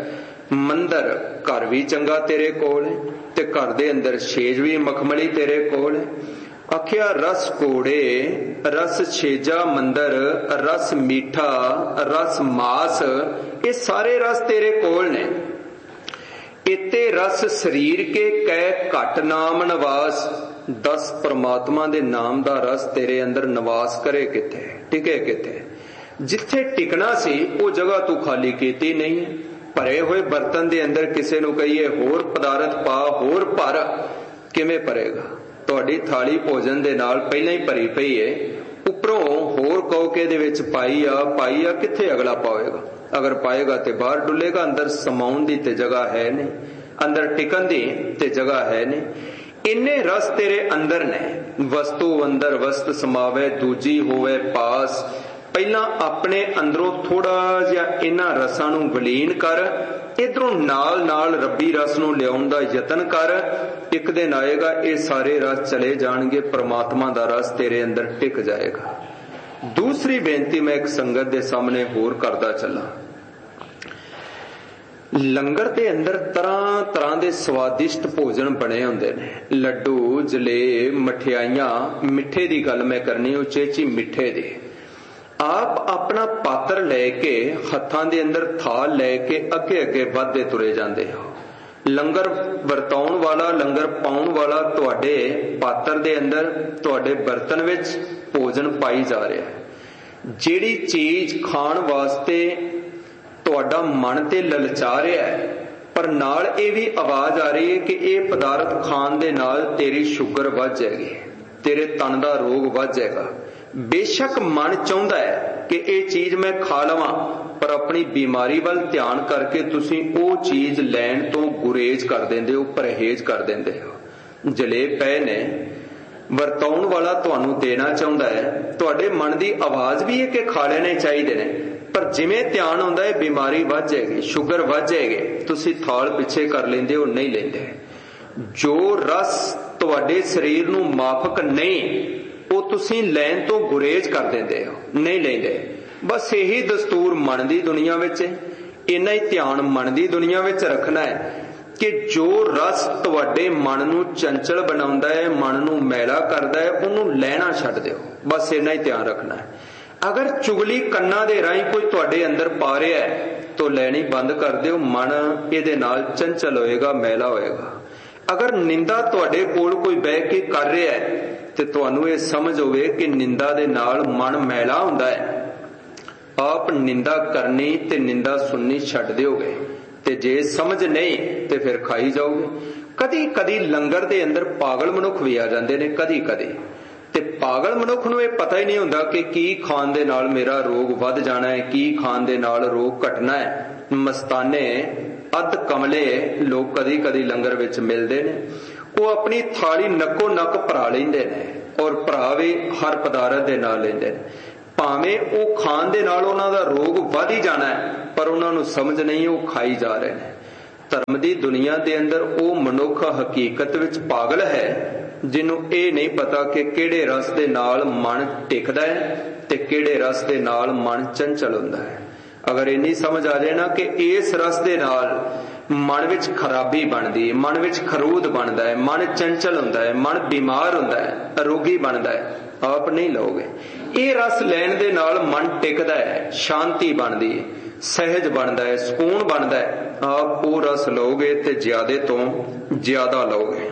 ਮੰਦਰ ਘਰ ਵੀ ਚੰਗਾ ਤੇਰੇ ਕੋਲ ਹੈ ਤੇ ਘਰ ਦੇ ਅੰਦਰ ਛੇਜ ਵੀ ਮਖਮਲੀ ਤੇਰੇ ਕੋਲ ਹੈ। ਆਖਿਆ ਰਸ ਕੋੜੇ ਰਸ ਛੇਜਾ ਮੰਦਰ ਰਸ ਮੀਠਾ ਰਸ ਮਾਸ, ਇਹ ਸਾਰੇ ਰਸ ਤੇਰੇ ਕੋਲ ਨੇ। ਇਤੇ ਰਸ ਸਰੀਰ ਕੇ ਕਹਿ ਘਟ ਨਾਮ ਨਿਵਾਸ, ਦਸ ਪ੍ਰਮਾਤਮਾ ਦੇ ਨਾਮ ਦਾ ਰਸ ਤੇਰੇ ਅੰਦਰ ਨਿਵਾਸ ਕਰੇ ਕਿੱਥੇ, ਟਿਕੇ ਕਿੱਥੇ। ਜਿੱਥੇ ਟਿਕਣਾ ਸੀ ਉਹ ਜਗ੍ਹਾ ਤੂੰ ਖਾਲੀ ਕੀਤੀ ਨਹੀਂ। ਭਰੇ ਹੋਏ ਬਰਤਨ ਦੇ ਅੰਦਰ ਕਿਸੇ ਨੂੰ ਕਹੀਏ ਹੋਰ ਪਦਾਰਥ ਪਾ, ਹੋਰ ਭਰ, ਕਿਵੇਂ ਭਰੇਗਾ? ਤੁਹਾਡੀ ਥਾਲੀ ਭੋਜਨ ਦੇ ਨਾਲ ਪਹਿਲਾਂ ਹੀ ਭਰੀ ਪਈ ਏ, ਉੱਪਰੋਂ ਹੋਰ ਕਹੋ ਕਿ ਇਹਦੇ ਵਿੱਚ ਪਾਈ ਆ ਪਾਈ ਆ, ਕਿੱਥੇ ਅਗਲਾ ਪਾਵੇਗਾ? ਅਗਰ ਪਾਏਗਾ ਤੇ ਬਾਹਰ ਡੁੱਲੇਗਾ। ਅੰਦਰ ਸਮਾਉਣ ਦੀ ਤੇ ਜਗ੍ਹਾ ਹੈ ਨਹੀਂ, ਅੰਦਰ ਟਿਕਣ ਦੀ ਤੇ ਜਗ੍ਹਾ ਹੈ ਨਹੀਂ। ਇੰਨੇ ਰਸ ਤੇਰੇ ਅੰਦਰ ਨੇ। ਵਸਤੂ ਅੰਦਰ ਵਸਤ ਸਮਾਵੇ ਦੂਜੀ ਹੋਵੇ ਪਾਸ। ਪਹਿਲਾਂ ਆਪਣੇ ਅੰਦਰੋਂ ਥੋੜਾ ਜਿਹਾ ਇਹਨਾਂ ਰਸਾਂ ਨੂੰ ਵਿਲੀਨ ਕਰ, ਇਧਰੋਂ ਨਾਲ ਨਾਲ ਰੱਬੀ ਰਸ ਨੂੰ ਲਿਆਉਣ ਦਾ ਯਤਨ ਕਰ। ਇੱਕ ਦਿਨ ਆਏਗਾ ਇਹ ਸਾਰੇ ਰਸ ਚਲੇ ਜਾਣਗੇ, ਪ੍ਰਮਾਤਮਾ ਦਾ ਰਸ ਤੇਰੇ ਅੰਦਰ ਟਿਕ ਜਾਏਗਾ। ਦੂਸਰੀ ਬੇਨਤੀ ਮੈਂ ਇੱਕ ਸੰਗਤ ਦੇ ਸਾਹਮਣੇ ਹੋਰ ਕਰਦਾ ਚੱਲਾਂ। ਲੰਗਰ ਦੇ ਅੰਦਰ ਤਰ੍ਹਾਂ ਤਰ੍ਹਾਂ ਦੇ ਸਵਾਦਿਸ਼ਟ ਭੋਜਨ ਬਣੇ ਹੁੰਦੇ ਨੇ, ਲੱਡੂ ਜਲੇਬ ਮਠਿਆਈਆਂ। ਮਿੱਠੇ ਦੀ ਗੱਲ ਮੈਂ ਕਰਨੀ, ਉਚੇਚੀ ਮਿੱਠੇ ਦੀ। ਆਪ ਆਪਣਾ ਪਾਤਰ ਲੈ ਕੇ ਹੱਥਾਂ ਦੇ ਅੰਦਰ ਥਾਲ ਲੈ ਕੇ ਅੱਗੇ ਅੱਗੇ ਵੱਧਦੇ ਤੁਰੇ ਜਾਂਦੇ ਹੋ। ਲੰਗਰ ਵਰਤਾਉਣ ਵਾਲਾ, ਲੰਗਰ ਪਾਉਣ ਵਾਲਾ ਤੁਹਾਡੇ ਪਾਤਰ ਦੇ ਅੰਦਰ, ਤੁਹਾਡੇ ਬਰਤਨ ਵਿੱਚ ਭੋਜਨ ਪਾਈ ਜਾ ਰਿਹਾ ਹੈ। ਜਿਹੜੀ ਚੀਜ਼ ਖਾਣ ਵਾਸਤੇ ਤੁਹਾਡਾ ਮਨ ਤੇ ਲਲਚਾ ਰਿਹਾ ਹੈ, ਪਰ ਨਾਲ ਇਹ ਵੀ ਆਵਾਜ਼ ਆ ਰਹੀ ਹੈ ਕਿ ਇਹ ਪਦਾਰਥ ਖਾਣ ਦੇ ਨਾਲ ਤੇਰੀ ਸ਼ੂਗਰ ਵੱਧ ਜਾਏਗੀ, ਤੇਰੇ ਤਨ ਦਾ ਰੋਗ ਵੱਧ ਜਾਏਗਾ। ਬੇਸ਼ੱਕ ਮਨ ਚਾਹੁੰਦਾ ਹੈ ਕਿ ਇਹ ਚੀਜ਼ ਮੈਂ ਖਾ ਲਵਾਂ, ਪਰ ਆਪਣੀ ਬਿਮਾਰੀ ਵੱਲ ਧਿਆਨ ਕਰਕੇ ਤੁਸੀਂ ਉਹ ਚੀਜ਼ ਲੈਣ ਤੋਂ ਗੁਰੇਜ਼ ਕਰ ਦਿੰਦੇ ਹੋ, ਪਰਹੇਜ਼ ਕਰ ਦਿੰਦੇ ਹੋ। ਜਲੇਬ ਪਏ ਨੇ, ਵਰਤਾਉਣ ਵਾਲਾ ਤੁਹਾਨੂੰ ਦੇਣਾ ਚਾਹੁੰਦਾ ਹੈ, ਤੁਹਾਡੇ ਮਨ ਦੀ ਆਵਾਜ਼ ਵੀ ਹੈ ਕਿ ਖਾ ਲੈਣੇ ਚਾਹੀਦੇ ਨੇ, ਪਰ ਜਿਵੇਂ ਧਿਆਨ ਆਉਂਦਾ ਹੈ ਬਿਮਾਰੀ ਵੱਧ ਜਾਏਗੀ, ਸ਼ੂਗਰ ਵੱਧ ਜਾਏਗੀ, ਤੁਸੀਂ ਥਾਲ ਪਿੱਛੇ ਕਰ ਲੈਂਦੇ ਹੋ, ਨਹੀਂ ਲੈਂਦੇ। ਜੋ ਰਸ ਤੁਹਾਡੇ ਸਰੀਰ ਨੂੰ ਮਾਫਕ ਨਹੀਂ, ਉਹ ਤੁਸੀਂ ਲੈਣ ਤੋਂ ਗੁਰੇਜ਼ ਕਰ ਦਿੰਦੇ ਹੋ, ਨਹੀਂ ਲੈਂਦੇ। ਬਸ ਇਹੀ ਦਸਤੂਰ ਮਨ ਦੀ ਦੁਨੀਆ ਵਿੱਚ ਹੈ। ਇੰਨਾ ਹੀ ਧਿਆਨ ਮਨ ਦੀ ਦੁਨੀਆ ਵਿੱਚ ਰੱਖਣਾ ਹੈ ਕਿ ਜੋ ਰਸ ਤੁਹਾਡੇ ਮਨ ਨੂੰ ਚੰਚਲ ਬਣਾਉਂਦਾ ਹੈ, ਮਨ ਨੂੰ ਮੈਲਾ ਕਰਦਾ ਹੈ, ਉਹਨੂੰ ਲੈਣਾ ਛੱਡ ਦਿਓ। ਬਸ ਇੰਨਾ ਹੀ ਧਿਆਨ ਰੱਖਣਾ ਹੈ। ਅਗਰ ਚੁਗਲੀ ਕੰਨਾਂ ਦੇ ਰਾਹੀਂ ਕੋਈ ਤੁਹਾਡੇ ਅੰਦਰ ਪਾ ਰਿਹਾ ਹੈ ਤਾਂ ਲੈਣੀ ਬੰਦ ਕਰ ਦਿਓ। ਮਨ ਇਹਦੇ ਨਾਲ ਚੰਚਲ ਹੋਏਗਾ, ਮੈਲਾ ਹੋਏਗਾ। ਅਗਰ ਨਿੰਦਾ ਤੁਹਾਡੇ ਕੋਲ ਕੋਈ ਬਹਿ ਕੇ ਕਰ ਰਿਹਾ ਹੈ ਤੇ ਤੁਹਾਨੂੰ ਇਹ ਸਮਝ ਹੋਵੇ ਕਿ ਨਿੰਦਾ ਦੇ ਨਾਲ ਮਨ ਮੈਲਾ ਹੁੰਦਾ ਹੈ, ਆਪ ਨਿੰਦਾ ਕਰਨੀ ਤੇ ਨਿੰਦਾ ਸੁਣਨੀ ਛੱਡ ਦਿਓਗੇ। ਤੇ ਜੇ ਸਮਝ ਨਹੀਂ ਤੇ ਫਿਰ ਖਾਈ ਜਾਓਗੇ। ਕਦੀ ਕਦੀ ਲੰਗਰ ਦੇ ਅੰਦਰ ਪਾਗਲ ਮਨੁੱਖ ਵੀ ਆ ਜਾਂਦੇ ਨੇ, ਕਦੀ ਕਦੀ। ਤੇ ਪਾਗਲ ਮਨੁੱਖ ਨੂੰ ਇਹ ਪਤਾ ਹੀ ਨਹੀਂ ਹੁੰਦਾ ਕਿ ਕੀ ਖਾਣ ਦੇ ਨਾਲ ਮੇਰਾ ਰੋਗ ਵੱਧ ਜਾਣਾ ਹੈ, ਕੀ ਖਾਣ ਦੇ ਨਾਲ ਰੋਗ ਘਟਣਾ ਹੈ। ਮਸਤਾਨੇ ਅੱਧ ਕਮਲੇ ਲੋਕ ਕਦੀ ਕਦੀ ਲੰਗਰ ਵਿੱਚ ਮਿਲਦੇ ਨੇ। ਉਹ ਆਪਣੀ ਥਾਲੀ ਨੱਕੋ ਨੱਕ ਭਰਾ ਲੈਂਦੇ ਨੇ, ਔਰ ਭਰਾ ਵੀ ਹਰ ਪਦਾਰਥ ਦੇ ਨਾਲ ਲੈਂਦੇ ਨੇ। ਭਾਵੇਂ ਉਹ ਖਾਣ ਦੇ ਨਾਲ ਉਹਨਾਂ ਦਾ ਰੋਗ ਵੱਧ ਹੀ ਜਾਣਾ ਹੈ, ਪਰ ਉਹਨਾਂ ਨੂੰ ਸਮਝ ਨਹੀਂ, ਉਹ ਖਾਈ ਜਾ ਰਹੇ ਨੇ। ਧਰਮ ਦੀ ਦੁਨੀਆ ਦੇ ਅੰਦਰ ਉਹ ਮਨੁੱਖ ਹਕੀਕਤ ਵਿੱਚ ਪਾਗਲ ਹੈ ਜਿਹਨੂੰ ਇਹ ਨਹੀਂ ਪਤਾ ਕਿ ਕਿਹੜੇ ਰਸ ਦੇ ਨਾਲ ਮਨ ਟਿਕਦਾ ਹੈ ਤੇ ਕਿਹੜੇ ਰਸ ਦੇ ਨਾਲ ਮਨ ਚੰਚਲ ਹੁੰਦਾ ਹੈ। ਅਗਰ ਇੰਨੀ ਸਮਝ ਆ ਜਾਏ ਨਾ ਕਿ ਇਸ ਰਸ ਦੇ ਨਾਲ ਮਨ ਵਿੱਚ ਖਰਾਬੀ ਬਣਦੀ ਹੈ, ਮਨ ਵਿੱਚ ਖਰੂਦ ਬਣਦਾ ਹੈ, ਮਨ ਚੰਚਲ ਹੁੰਦਾ ਹੈ, ਮਨ ਬਿਮਾਰ ਹੁੰਦਾ ਹੈ, ਰੋਗੀ ਬਣਦਾ ਹੈ, ਆਪ ਨਹੀਂ ਲਓਗੇ। ਇਹ ਰਸ ਲੈਣ ਦੇ ਨਾਲ ਮਨ ਟਿਕਦਾ ਹੈ, ਸ਼ਾਂਤੀ ਬਣਦੀ ਹੈ, ਸਹਿਜ ਬਣਦਾ ਹੈ, ਸਕੂਨ ਬਣਦਾ ਹੈ। ਆਪ ਉਹ ਰਸ ਲਓਗੇ ਤੇ ਜ਼ਿਆਦੇ ਤੋਂ ਜ਼ਿਆਦਾ ਲਓਗੇ।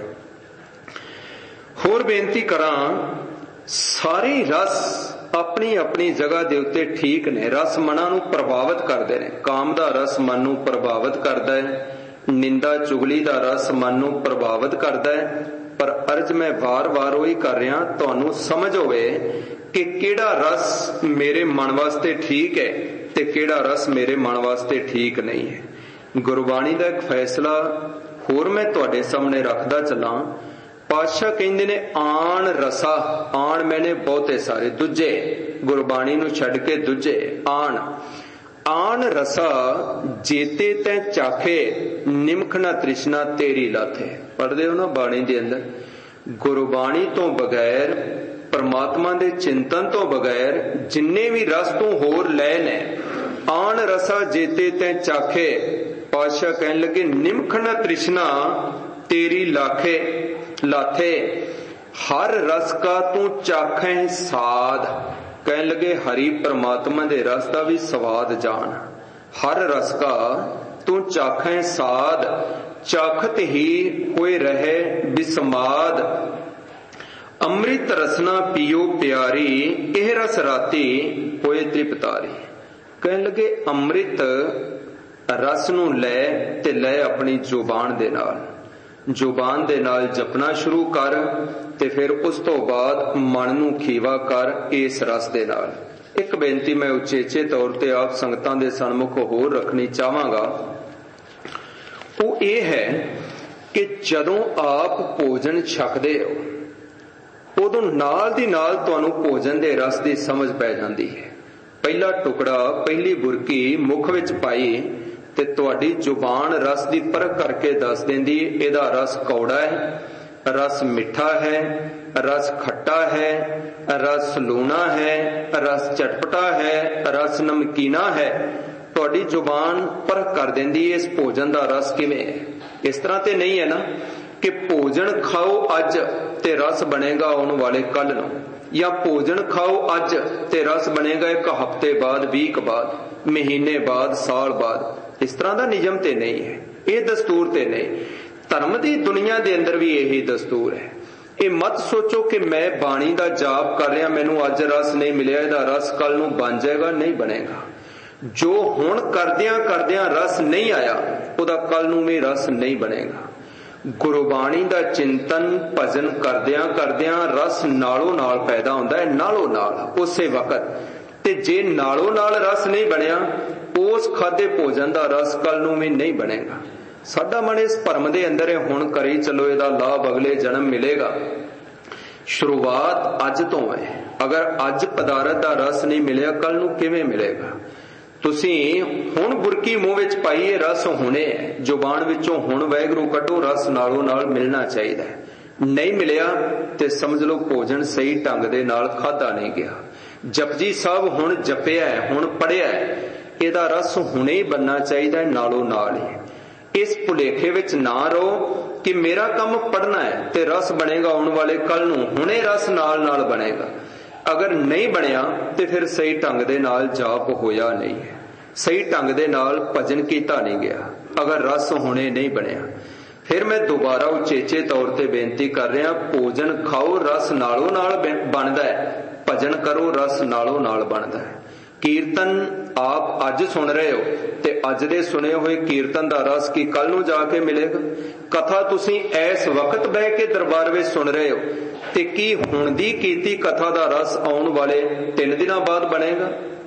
ਹੋਰ ਬੇਨਤੀ ਕਰਾਂ, ਸਾਰੇ ਰਸ ਆਪਣੀ ਆਪਣੀ ਜਗ੍ਹਾ ਦੇ ਉੱਤੇ ਠੀਕ ਨੇ। ਰਸ ਮਨਾਂ ਨੂੰ ਪ੍ਰਭਾਵਿਤ ਕਰਦੇ ਨੇ। ਕਾਮ ਦਾ ਰਸ ਮਨ ਨੂੰ ਪ੍ਰਭਾਵਿਤ ਕਰਦਾ ਹੈ, ਨਿੰਦਾ ਚੁਗਲੀ ਦਾ ਰਸ ਮਨ ਨੂੰ ਪ੍ਰਭਾਵਿਤ ਕਰਦਾ ਹੈ। ਪਰ ਅਰਜ਼ ਮੈਂ ਵਾਰ-ਵਾਰ ਉਹੀ ਕਰ ਰਿਹਾ, ਤੁਹਾਨੂੰ ਸਮਝ ਹੋਵੇ ਕਿ ਕਿਹੜਾ ਰਸ ਮੇਰੇ ਮਨ ਵਾਸਤੇ ਠੀਕ ਹੈ ਤੇ ਕਿਹੜਾ ਰਸ ਮੇਰੇ ਮਨ ਵਾਸਤੇ ਠੀਕ ਨਹੀਂ ਹੈ। ਗੁਰਬਾਣੀ ਦਾ ਇੱਕ ਫੈਸਲਾ ਹੋਰ ਮੈਂ ਤੁਹਾਡੇ ਸਾਹਮਣੇ ਰੱਖਦਾ ਚੱਲਾਂ। ਪਾਤਸ਼ਾਹ ਕਹਿੰਦੇ ਨੇ ਆਣ ਰਸਾ, ਆਣ ਮੈਨੇ ਬਹੁਤੇ ਸਾਰੇ, ਦੂਜੇ, ਗੁਰਬਾਣੀ ਨੂੰ ਛੱਡ ਕੇ ਦੂਜੇ। ਆਣ ਆਣ ਰਸਾ ਜੇਤੇ ਤੈ ਚਾਖੇ, ਨਿਮਖ ਨਾ ਤ੍ਰਿਸ਼ਨਾ ਤੇਰੀ ਲਾਥੇ। ਪੜ੍ਹਦੇ ਹੋ ਨਾ ਬਾਣੀ ਦੇ ਅੰਦਰ, ਗੁਰਬਾਣੀ ਤੋਂ ਬਗੈਰ, ਪਰਮਾਤਮਾ ਦੇ ਚਿੰਤਨ ਤੋਂ ਬਗੈਰ ਜਿੰਨੇ ਵੀ ਰਸ ਤੂੰ ਹੋਰ ਲੈ ਨੇ, ਆਣ ਰਸਾ ਜੇਤੇ ਤੈ ਚਾਖੇ, पातशाह कहने लगे निमख न तृष्णा तेरी लाखे लाथे हर रस का तू चाखे साध। कहने लगे हरि परमात्मा दे रस का भी स्वाद जान। हर रस का तू चाखे साध चाखत ही कोई रहे बिस्माद। अमृत रसना पियो प्यारी एह रस राती होए तृप्तारी। कहने लगे अमृत रस नूं लै ते लै अपनी जुबान दे नाल। जुबान दे नाल जपना शुरू कर ते फिर उस तो बाद मन नूं खीवा कर इस रस दे नाल। एक बेनती मैं उचेचे तौर ते आप संगतां दे सन्मुख होर रखनी चाहांगा, वो ये है कि जदों आप भोजन छकदे हो उदों नाल दी नाल तुहानूं भोजन दे रस दी समझ पै जांदी है। पहला टुकड़ा पहली बुरकी मुख विच पाई ते तुहाडी जुबान रस दी परख करके दस देंदी इहदा रस कौड़ा है, रस मिठा है, रस खट्टा है, रस लूणा है, रस चटपटा है, रस नमकीना है। तुहाडी जुबान परख कर देंदी इस भोजन दा रस किवें है। इस तरह ते नहीं है ना कि भोजन खाओ अज ते रस बनेगा आने वाले कल नूं, या भोजन खाओ अज ते रस बनेगा एक हफ्ते बाद, वीक बाद, महीने बाद, साल बाद। इस तरह का नियम ते नहीं है, ये दस्तूर ते नहीं। धर्म की दुनिया के अंदर भी यही दस्तूर है। ये मत सोचो कि मैं बाणी का जाप कर रहा, मैनू अज रस नहीं मिलिया, इहदा रस कल नूं बन जाएगा, नहीं बनेगा। जो हुण करदियां करदियां रस नहीं आया उहदा कल नूं भी रस नहीं बनेगा। गुरबाणी का चिंतन भजन करदियां करदियां रस नालों नाल पैदा होंदा है, नालों नाल उसे वक्त। ते जे नालों नाल रस नहीं बनया उस खाधे भोजन का रस कल नूं भी नहीं बनेगा। साडा मन इस भरम दे अंदर है, हुण करी चलो इहदा लाभ अगले जन्म मिलेगा। शुरुआत अज तो है। अगर अज पदार्थ का रस नहीं मिलिया कल नूं किवें मिलेगा। तुसीं हुण बुरकी मूँह विच पाईए रस हुणे है, जुबान विचों हुण वैगुरू कटो रस नालों नाल मिलना चाहिए। नहीं मिलिया ते समझ लो भोजन सही ढंग दे नाल खाधा नहीं गया। जपजी साहब हुण जपिया है, हुण पढ़िया है, इहदा रस हुणे ही बनना चाहिए, नालों नाल ही। इस भुलेखे विच ना रहो कि मेरा काम पढ़ना है ते रस बनेगा आने वाले कल नूं, हुणे रस नाल नाल बनेगा। अगर नहीं बनिया तो फिर सही ढंग दे नाल जाप होया नहीं है, सही ढंग दे नाल भजन कीता नहीं गया। अगर रस हुणे नहीं बनिया फिर मैं दोबारा उचेचे तौर ते बेनती कर रहा, भोजन खाओ रस नालों नाल बनदा है, भजन करो रस नालों नाल बनदा है। कीर्तन आप अज सुन रहे हो ते अज दे सुने हुए कीर्तन दा रस की कल नूं जाके मिलेगा। कथा तुसीं इस वक्त बह के दरबार विच सुन रहे हो ते की हुण दी कीती कथा दा रस आउण वाले तीन दिनां बाद बनेगा।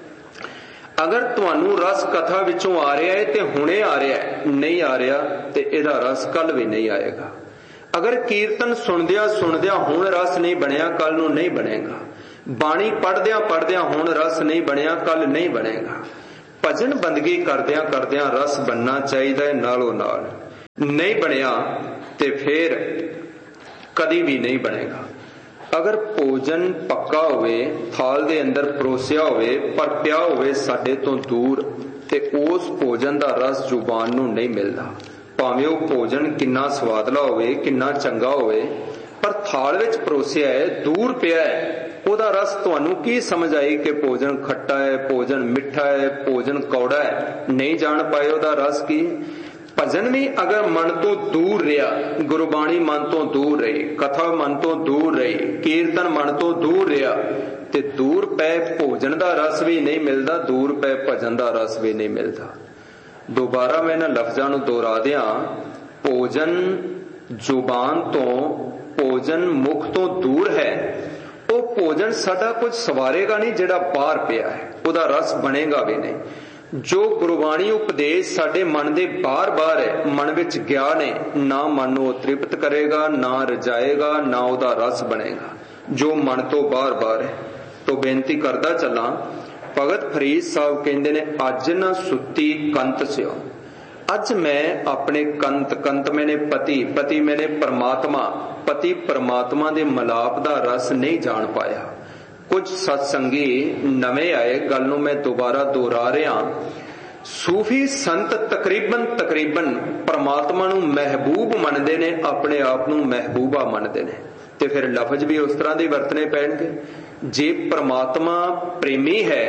अगर तुहानूं रस कथा विचों आ रहा है ते हुणे आ रहा है, नहीं आ रहा ते इहदा रस कल भी नहीं आएगा। अगर कीर्तन सुनदियां सुनदियां हुण रस नहीं बनिया कल नूं नहीं बनेगा। बाणी पढ़दियां पढ़दियां हुण रस नहीं बनिया कल नहीं बनेगा। भजन बंदगी करदियां करदियां रस बनना चाहिए नालों नाल। नहीं बनिया ते फिर कदी भी नहीं बनेगा। अगर भोजन पक्का होवे, थाल दे अंदर परोसिया होवे पर पिया होवे साडे तो दूर, ते उस भोजन दा रस जुबान नूं नहीं मिलदा। भावें वो भोजन किन्ना स्वादला होवे, किन्ना चंगा होवे, पर थाल विच परोसिया है, दूर पिया है, ओदा रस तुहानूं की समझ आई कि भोजन खट्टा है, भोजन मिठा है, भोजन कौड़ा है, नहीं जान पाए ओदा रस की। भजन भी अगर मन तो दूर रहा, गुरबाणी मन तो दूर रही, कथा मन तो दूर रही, कीर्तन मन तो दूर रहा, ते दूर पै भोजन का रस भी नहीं मिलता, दूर पै भजन का रस भी नहीं मिलता। दोबारा मैं इन्हां लफ्जां नूं दोहरा दियां, भोजन जुबान तो, भोजन मुख तो दूर है, वो भोजन साडा कुछ सवारेगा नहीं, जिहड़ा बाहर पिया है उहदा रस बनेगा भी नहीं। जो गुरबाणी उपदेश साडे मन दे बार बार है, मन विच गया ने, ना मन नूं तृप्त करेगा, ना रजाएगा, ना उहदा रस बनेगा, जो मन तो बार बार है। तो बेनती करदा चलां, भगत फरीद साहब कहंदे ने, अज न सुती कंत स्यो। अज मैं अपने कंत, कंत मैंने पति, पति मैंने परमात्मा, पति परमात्मा दे मलाप दा रस नहीं जान पाया। कुछ सत्संगी नवे आए, गल नूं मैं दोबारा दोहरा रहा सूफी संत तकरीबन तकरीबन परमात्मा नूं महबूब मनते ने, अपने आप नूं महबूबा मनते ने, ते फिर लफज भी उस तरह के वरतने पैणगे। जे परमात्मा प्रेमी है,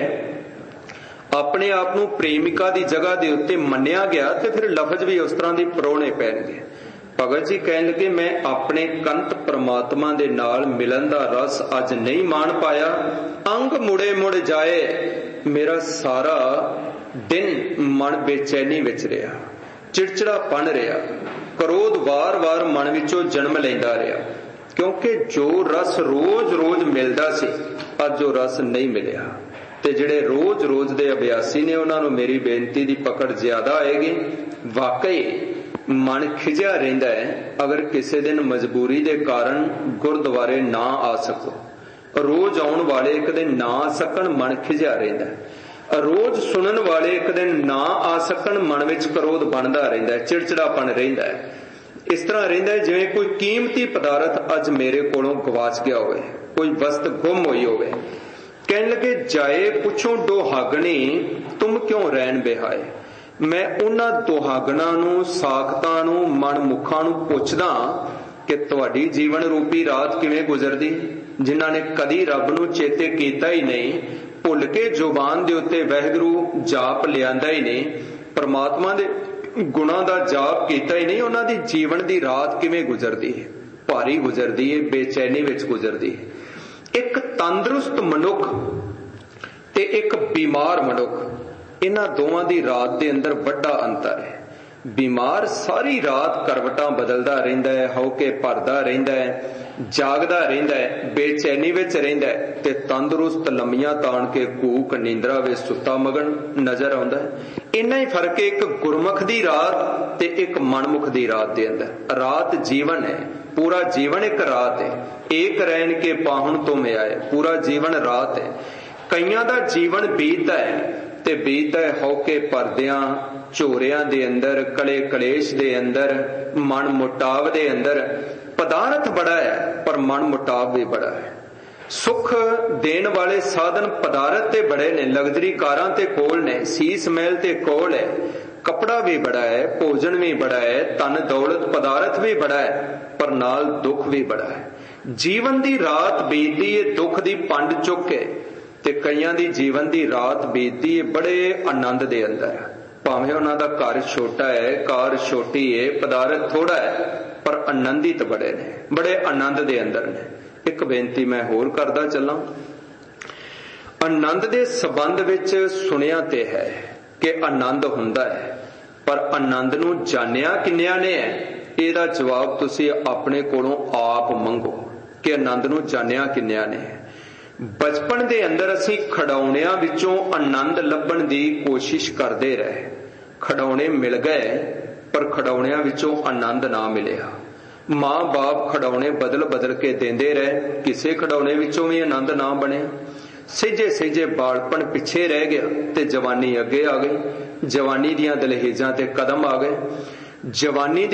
अपने आप नूं प्रेमिका की जगह के उत्ते मन्निया गया, तो फिर लफज भी उस तरह के परोने पैणगे। भगत जी कहन लगे, मैं अपने कंत परमात्मा दे नाल मिलन दा रस अज नहीं मान पाया, अंग मुड़े मुड़ जाए, मेरा सारा दिन मन बेचैनी विच रहा, चिड़चिड़ापन रहा, क्रोध वार वार मन विचों जन्म लैंदा रहा, क्योंकि जो रस रोज रोज मिलदा सी अज जो रस नहीं मिलिया। ते जिहड़े रोज रोज दे अभ्यासी ने, उन्हां नूं मेरी बेनती दी पकड़ ज्यादा आएगी। वाकई मन खिजिया रहिंदा है, अगर किसी दिन मजबूरी दे कारण गुरद्वारे ना आ सको, रोज आउण वाले एक दिन ना आ सकन, मन खिजिया रहिंदा है। रोज सुनन वाले एक दिन ना आ सकन, मन विच क्रोध बनदा रहिंदा है, चिड़चिड़ापन रहिंदा है। इस तरह रहिंदा है जिवें कोई कीमती पदार्थ अज मेरे कोलों गवाच गया होवे, कोई वस्त गुम होई होवे। कहन लगे, जाए पुछो दुहागणी, तुम क्यों रैन बिहाए। मैं उन्हां दुहागणां नूं, साखतां नूं, मन मुखां नूं पुछदा कि तुहाडी जीवन रूपी रात किवें गुजरदी, जिन्हां ने कदी रब नूं चेते कीता ही नहीं, भुल के जुबान दे उत्ते वाहिगुरू जाप लिआंदा ही नहीं, परमात्मा दे गुणां दा जाप कीता ही नहीं, उन्हां दी जीवन दी रात किवें गुजरदी है, भारी गुजरदी है, बेचैनी विच गुजरदी है। एक तंदुरुस्त मनुख ते एक बीमार मनुख, इन्हां दोवां दी रात दे अंदर वड्डा अंतर है। बीमार सारी रात करवटां बदलदा रहिंदा है, हौके भरदा रहिंदा है, जागदा रहिंदा है, बेचैनी विच रहिंदा है, ते तंदुरुस्त लम्मियां ताण के कूक नींदरा विच सुता मगन नजर आउंदा है। इन्ना ही फर्क है एक गुरमुख दी रात ते एक मनमुख दी रात दे अंदर। रात जीवन है, पूरा जीवन एक रात है। एक रैन के पाहुण तुम आए, पूरा जीवन रात है। कईयां दा जीवन बीतदा है ते बीतदा है हौके परदियां झोरियां दे अंदर, कले कलेश दे अंदर, मन मुटाव दे अंदर। पदार्थ बड़ा है पर मन मुटाव भी बड़ा है। सुख देने वाले साधन पदार्थ ते बड़े ने, लग्जरी कारां ते कोल ने, सीस महल ते कोल है, कपड़ा भी बड़ा है, भोजन भी बड़ा है, धन दौलत पदार्थ भी बड़ा है, पर नाल दुख भी बड़ा है। जीवन दी रात बीतदी है दुख दी पंड चुक के, ते कईयां दी जीवन दी रात बीतदी है बड़े आनंद दे अंदर। भावें उन्हां दा घर छोटा है, कार छोटी है, पदार्थ थोड़ा है, पर आनंदित बड़े ने, बड़े आनंद दे अंदर ने। एक बेनती मैं होर करदा चलां, आनंद दे संबंध विच सुनिया ते है कि आनंद हुंदा है, पर आनंद नूं जानिया किन्नियां ने है, इहदा जवाब तुसीं अपने कोलों आप मंगो कि आनंद नूं जानिया किन्नियां ने है। बचपन दे अंदर असीं खड़ौणियां विचों आनंद लभण दी कोशिश करदे रहे, खड़ौणे मिल गए पर खड़ौणियां विचों आनंद ना मिलिया। मां बाप खड़ौणे बदल बदल के देंदे रहे, किसी खड़ौणे विचों भी आनंद ना बने। सेजे सेजे बालपन पिछे रह गया ते जवानी अगे आ गई, जवानी दियां दलहेजां ते कदम आ गए। जवानी